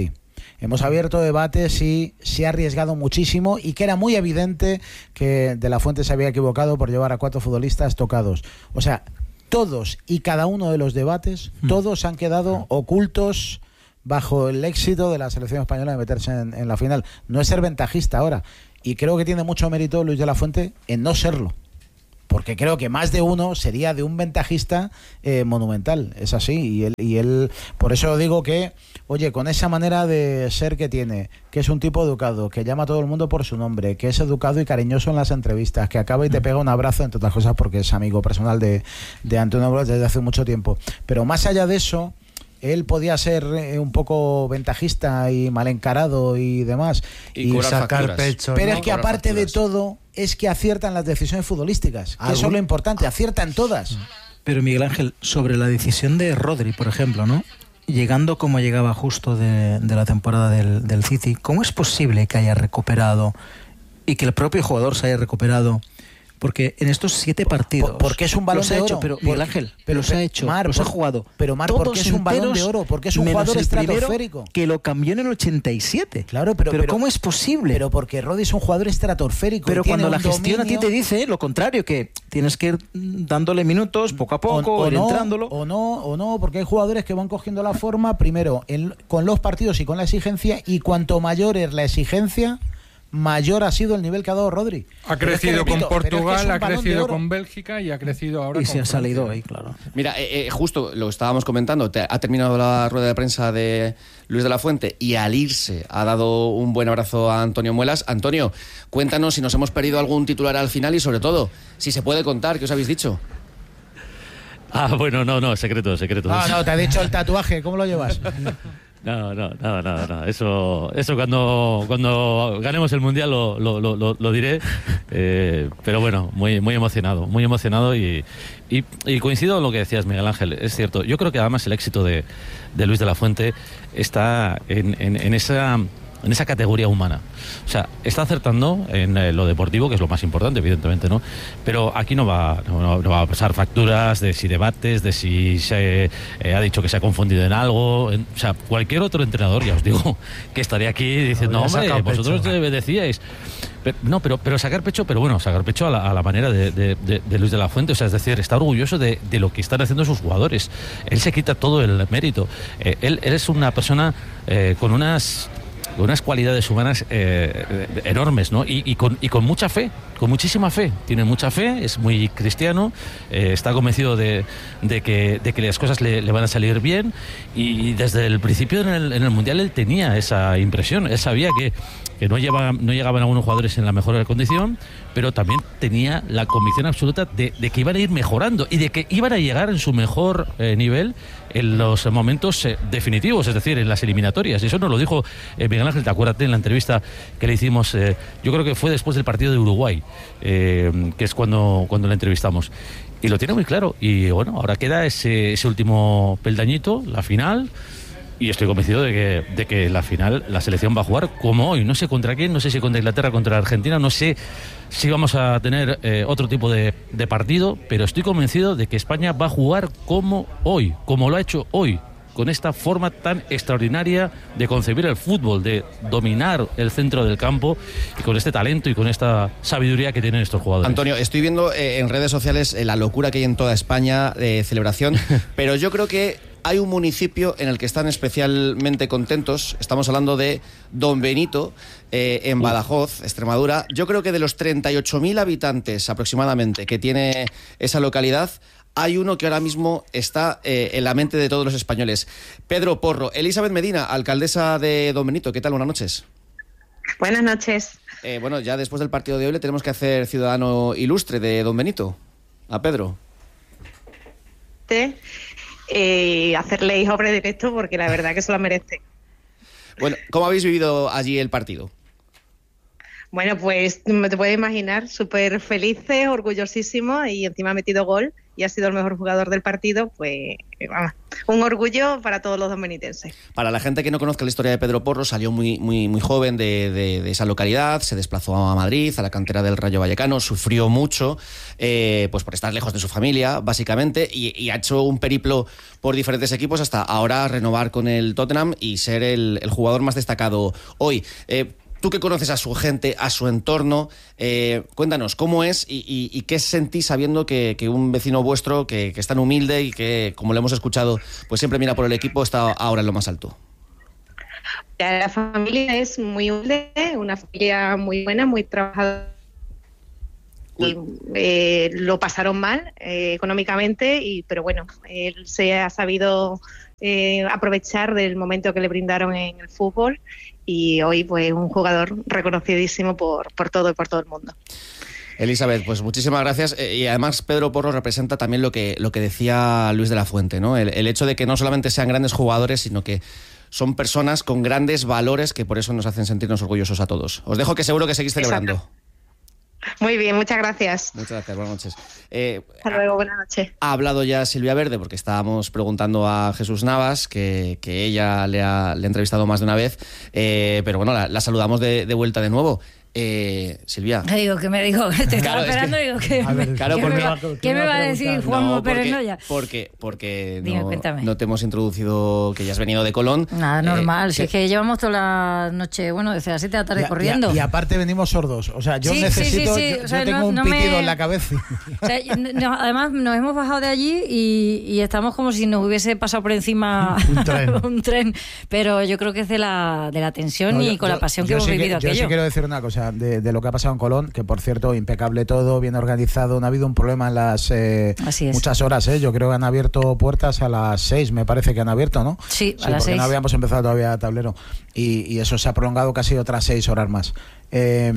hemos abierto debates y se ha arriesgado muchísimo y que era muy evidente que De la Fuente se había equivocado por llevar a cuatro futbolistas tocados. O sea, todos y cada uno de los debates, mm. todos han quedado mm. ocultos bajo el éxito de la selección española de meterse en, en la final. No es ser ventajista ahora. Y creo que tiene mucho mérito Luis de la Fuente en no serlo. Porque creo que más de uno sería de un ventajista eh, monumental. Es así. Y él, y él, por eso digo que, oye, con esa manera de ser que tiene, que es un tipo educado, que llama a todo el mundo por su nombre, que es educado y cariñoso en las entrevistas, que acaba y te pega un abrazo, entre otras cosas, porque es amigo personal de, de Antonio Blas desde hace mucho tiempo. Pero más allá de eso, él podía ser eh, un poco ventajista y mal encarado y demás y, y sacar facturas. pecho, pero ¿no? es que Cobrar aparte facturas. de todo es que aciertan las decisiones futbolísticas, que eso es lo importante, aciertan todas. Pero Miguel Ángel, sobre la decisión de Rodri, por ejemplo, ¿no? Llegando como llegaba justo de, de la temporada del, del City, ¿cómo es posible que haya recuperado y que el propio jugador se haya recuperado? Porque en estos siete partidos... Por, porque es un balón los de ha oro. Hecho, pero Miguel Ángel, pero los ha hecho, Mar, los por, ha jugado. Pero Mar, porque es un balón de oro, porque es un jugador estratosférico. Que lo cambió en el ochenta y siete. Claro, pero, pero, pero ¿cómo es posible? Pero porque Rodri es un jugador estratosférico. Pero cuando la gestión dominio... a ti te dice lo contrario, que tienes que ir dándole minutos poco a poco, o, o ir no, entrándolo. O no, o no, porque hay jugadores que van cogiendo la forma, primero, en, con los partidos y con la exigencia, y cuanto mayor es la exigencia, mayor ha sido el nivel que ha dado Rodri. Ha crecido es que, repito, con Portugal, es que es ha crecido con Bélgica y ha crecido ahora y con se ha Francia. salido ahí, claro. Mira, eh, eh, justo lo estábamos comentando, te, ha terminado la rueda de prensa de Luis de la Fuente y al irse ha dado un buen abrazo a Antonio Muelas. Antonio, cuéntanos si nos hemos perdido algún titular al final y sobre todo, si se puede contar, ¿qué os habéis dicho? Ah, bueno, no, no, secreto, secreto. No, no, te ha dicho el tatuaje, ¿cómo lo llevas? No, no, nada, nada, nada. Eso, eso cuando, cuando ganemos el Mundial lo, lo, lo, lo diré. Eh, pero bueno, muy, muy emocionado, muy emocionado y, y, y coincido en lo que decías, Miguel Ángel. Es cierto. Yo creo que además el éxito de, de Luis de la Fuente está en, en, en esa... en esa categoría humana. O sea, está acertando en eh, lo deportivo, que es lo más importante, evidentemente, ¿no? Pero aquí no va, no, no va a pasar facturas de si debates, de si se eh, ha dicho que se ha confundido en algo. En, o sea, cualquier otro entrenador, ya os digo, que estaría aquí diciendo, no, hombre, vosotros pecho, ¿no? decíais... Pero, no, pero, pero sacar pecho, pero bueno, sacar pecho a la, a la manera de, de, de, de Luis de la Fuente. O sea, es decir, está orgulloso de, de lo que están haciendo sus jugadores. Él se quita todo el mérito. Eh, él, él es una persona eh, con unas... unas cualidades humanas eh, enormes, ¿no? Y, y, con, y con mucha fe, con muchísima fe. Tiene mucha fe, es muy cristiano, eh, está convencido de, de, que, de que las cosas le, le van a salir bien y desde el principio en el, en el Mundial él tenía esa impresión. Él sabía que, que no, lleva, no llegaban algunos jugadores en la mejor condición, pero también tenía la convicción absoluta de, de que iban a ir mejorando y de que iban a llegar en su mejor eh, nivel en los momentos eh, definitivos, es decir, en las eliminatorias. Y eso nos lo dijo eh, Miguel Ángel, te acuérdate en la entrevista que le hicimos, eh, yo creo que fue después del partido de Uruguay, eh, que es cuando, cuando le entrevistamos. Y lo tiene muy claro. Y bueno, ahora queda ese, ese último peldañito, la final. Y estoy convencido de que, de que la final la selección va a jugar como hoy. No sé contra quién, no sé si contra Inglaterra, contra Argentina, no sé si vamos a tener eh, otro tipo de, de partido, pero estoy convencido de que España va a jugar como hoy, como lo ha hecho hoy, con esta forma tan extraordinaria de concebir el fútbol, de dominar el centro del campo y con este talento y con esta sabiduría que tienen estos jugadores. Antonio, estoy viendo eh, en redes sociales eh, la locura que hay en toda España de celebración, pero yo creo que hay un municipio en el que están especialmente contentos. Estamos hablando de Don Benito, eh, en Badajoz, Extremadura. Yo creo que de los treinta y ocho mil habitantes aproximadamente que tiene esa localidad, hay uno que ahora mismo está eh, en la mente de todos los españoles. Pedro Porro. Elizabeth Medina, alcaldesa de Don Benito. ¿Qué tal? Buenas noches. Buenas noches. Eh, bueno, ya después del partido de hoy le tenemos que hacer ciudadano ilustre de Don Benito. A Pedro. ¿Te? Eh, hacerle hijo predilecto porque la verdad que se lo merece. Bueno, ¿cómo habéis vivido allí el partido? Bueno, pues me te puedes imaginar, súper felices, orgullosísimos y encima ha metido gol y ha sido el mejor jugador del partido, pues vamos, un orgullo para todos los dominitenses. Para la gente que no conozca la historia de Pedro Porro, salió muy, muy, muy joven de, de, de esa localidad, se desplazó a Madrid, a la cantera del Rayo Vallecano, sufrió mucho eh, pues por estar lejos de su familia, básicamente, y, y ha hecho un periplo por diferentes equipos hasta ahora renovar con el Tottenham y ser el, el jugador más destacado hoy. Eh, Tú que conoces a su gente, a su entorno, eh, cuéntanos, ¿cómo es y, y, y qué sentís sabiendo que, que un vecino vuestro que, que es tan humilde y que, como lo hemos escuchado, pues siempre mira por el equipo, está ahora en lo más alto? La familia es muy humilde, una familia muy buena, muy trabajadora. Eh, lo pasaron mal eh, económicamente, y pero bueno, él se ha sabido eh, aprovechar del momento que le brindaron en el fútbol. Y hoy, pues, un jugador reconocidísimo por, por todo y por todo el mundo. Elizabeth, pues muchísimas gracias. Y además Pedro Porro representa también lo que, lo que decía Luis de la Fuente, ¿no? El, el hecho de que no solamente sean grandes jugadores, sino que son personas con grandes valores que por eso nos hacen sentirnos orgullosos a todos. Os dejo, que seguro que seguís celebrando. Exacto. Muy bien, muchas gracias. Muchas gracias, buenas noches. Eh, Hasta luego, buenas noches. Ha hablado ya Silvia Verde, porque estábamos preguntando a Jesús Navas, que, que ella le ha, le ha entrevistado más de una vez, eh, pero bueno, la, la saludamos de, de vuelta de nuevo. Eh, Silvia. Te digo, que me digo, te estaba Claro, esperando, es que- digo, que, A ver, claro, ¿qué, porque- me va, ¿qué me va a decir Juanjo No, Pérez porque- Noya? Porque, porque Dime, no, cuéntame. no te hemos introducido que ya has venido de Colón. Nada, normal, Eh, si es que llevamos toda la noche, bueno, desde las siete de la tarde Y a- corriendo. Y, a- y aparte venimos sordos. O sea, yo Sí, sí, necesito. sí, sí. Yo, O sea, yo tengo no- un no pitido me- en la cabeza. O sea, no- además, nos hemos bajado de allí y, y estamos como si nos hubiese pasado por encima Un tren. un tren. Pero yo creo que es de la, de la tensión No, y yo- con la yo- pasión que yo hemos sí vivido Yo aquello. sí quiero decir una cosa de, de lo que ha pasado en Colón, que por cierto, impecable todo, bien organizado. No ha habido un problema en las eh, Así es. muchas horas. ¿eh? Yo creo que han abierto puertas a las seis, me parece que han abierto, ¿no? Sí, a Sí, las porque seis. no habíamos empezado todavía tablero. Y, y eso se ha prolongado casi otras seis horas más. Eh,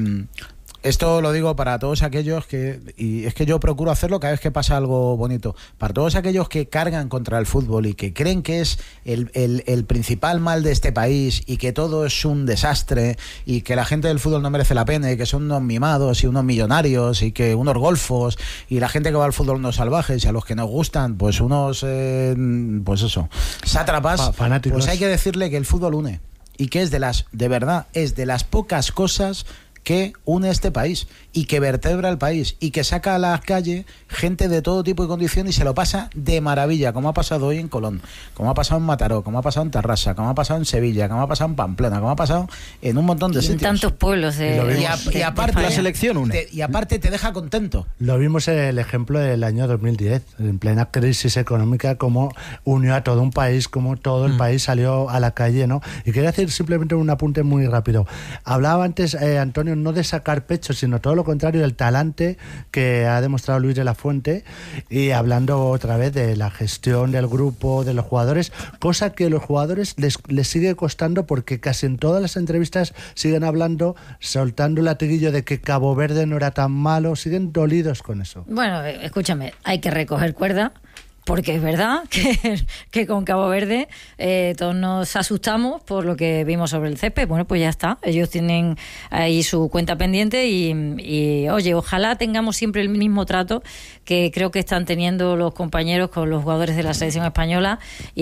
Esto lo digo para todos aquellos que, y es que yo procuro hacerlo cada vez que pasa algo bonito, para todos aquellos que cargan contra el fútbol y que creen que es el, el, el principal mal de este país y que todo es un desastre y que la gente del fútbol no merece la pena y que son unos mimados y unos millonarios y que unos golfos y la gente que va al fútbol unos salvajes y a los que nos gustan pues unos, eh, pues eso, sátrapas, Fa- fanáticos. pues hay que decirle que el fútbol une y que es de las, de verdad, es de las pocas cosas que une este país y que vertebra el país y que saca a la calle gente de todo tipo y condición y se lo pasa de maravilla, como ha pasado hoy en Colón, como ha pasado en Mataró, como ha pasado en Tarrasa, como ha pasado en Sevilla, como ha pasado en Pamplona, como ha pasado en un montón de Y en sitios. tantos pueblos de, Y, lo vimos. de- y, a- y de aparte España. la selección une. Te- y aparte te deja contento. Lo vimos en el ejemplo del año dos mil diez, en plena crisis económica, cómo unió a todo un país, cómo todo el país salió a la calle, ¿no? Y quería decir simplemente un apunte muy rápido. Hablaba antes, eh, Antonio, no de sacar pecho, sino todo lo contrario, del talante que ha demostrado Luis de la Fuente, y hablando otra vez de la gestión del grupo, de los jugadores, cosa que a los jugadores les, les sigue costando porque casi en todas las entrevistas siguen hablando, soltando el latiguillo de que Cabo Verde no era tan malo, siguen dolidos con eso. Bueno, eh, escúchame, hay que recoger cuerda, porque es verdad que, que con Cabo Verde eh, todos nos asustamos por lo que vimos sobre el césped. Bueno, pues ya está, ellos tienen ahí su cuenta pendiente y, y, oye, ojalá tengamos siempre el mismo trato que creo que están teniendo los compañeros con los jugadores de la selección española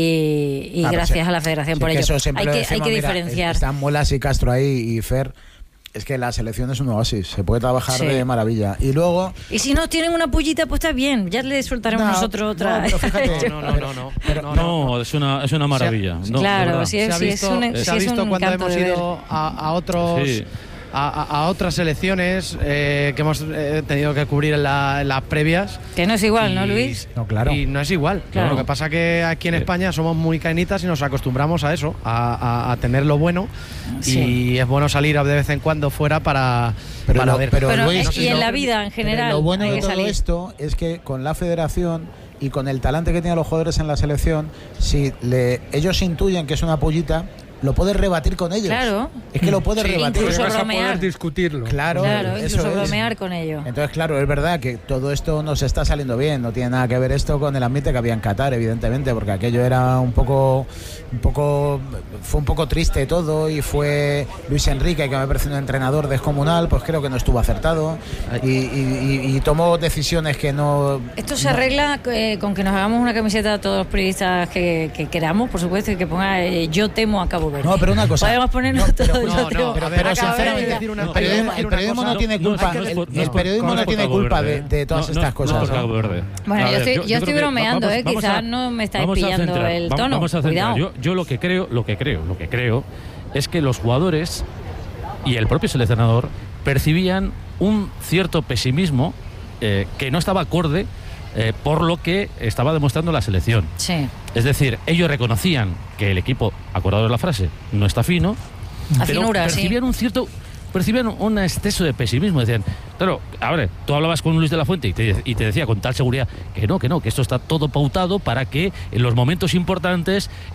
y, y Ah, pues gracias sí. a la federación Sí, por que ello. eso siempre Hay lo que, decimos, hay que mira, diferenciar. Están Muelas y Castro ahí y Fer. Es que la selección es un oasis, se puede trabajar Sí. de maravilla. Y luego... Y si no tienen una pullita, pues está bien, ya le soltaremos No, nosotros otra. no, pero fíjate, No, no, no, no. no, no, es una, es una maravilla. No, Claro, de verdad. sí, es- se ha sí, visto, es un- se sí, ha es visto un cuando encanto hemos de ver. ido a, a otros Sí. a, a- a otras selecciones eh, que hemos eh, tenido que cubrir en, la- en las previas. Que no es igual, ¿no, Y- Luis? No, claro. Y no es igual. Claro. Lo que pasa que aquí en España somos muy cainitas y nos acostumbramos a eso, a, a- a tener lo bueno. Sí. Y es bueno salir de vez en cuando fuera para, Pero para lo- ver. pero, Pero, Luis, eh, y en la no- vida en pero general lo bueno hay de que todo salir. esto es que con la federación y con el talante que tienen los jugadores en la selección, si le, ellos intuyen que es una pollita, lo puedes rebatir con ellos. Claro. Es que lo puedes Sí, rebatir. incluso vas a bromear. poder discutirlo. Claro, Claro, eso incluso es. bromear con ello. Entonces, claro, es verdad que todo esto nos está saliendo bien. No tiene nada que ver esto con el ambiente que había en Qatar, evidentemente, porque aquello era un poco, un poco, fue un poco triste todo, y fue Luis Enrique, que me parece un entrenador descomunal, pues creo que no estuvo acertado y, y, y, y tomó decisiones que no. Esto se arregla eh, con que nos hagamos una camiseta a todos los periodistas que, que queramos, por supuesto, y que ponga eh, yo temo a Cabo Verde. No, pero una cosa. Podemos ponernos No, todos pero- yo no, temo no, pero- a pero Cabo sinceramente, Verde. el periodismo, el periodismo no tiene culpa, el, el periodismo no tiene culpa de, de todas estas cosas. ¿no? Bueno, A yo ver, estoy, yo- yo yo estoy creo que bromeando, vamos- eh, vamos quizás a- no me estáis vamos a pillando centrar, el vamos- tono. Vamos a centrar. Cuidado. Yo, yo lo que creo, lo que creo, lo que creo es que los jugadores y el propio seleccionador percibían un cierto pesimismo eh, que no estaba acorde eh, por lo que estaba demostrando la selección. Sí. Es decir, ellos reconocían que el equipo, acordados la frase, no está fino, pero Afinura, sí. percibían un cierto percibían un exceso de pesimismo. Decían, claro, a ver, tú hablabas con Luis de la Fuente y te, y te decía con tal seguridad que no, que no, que esto está todo pautado para que en los momentos importantes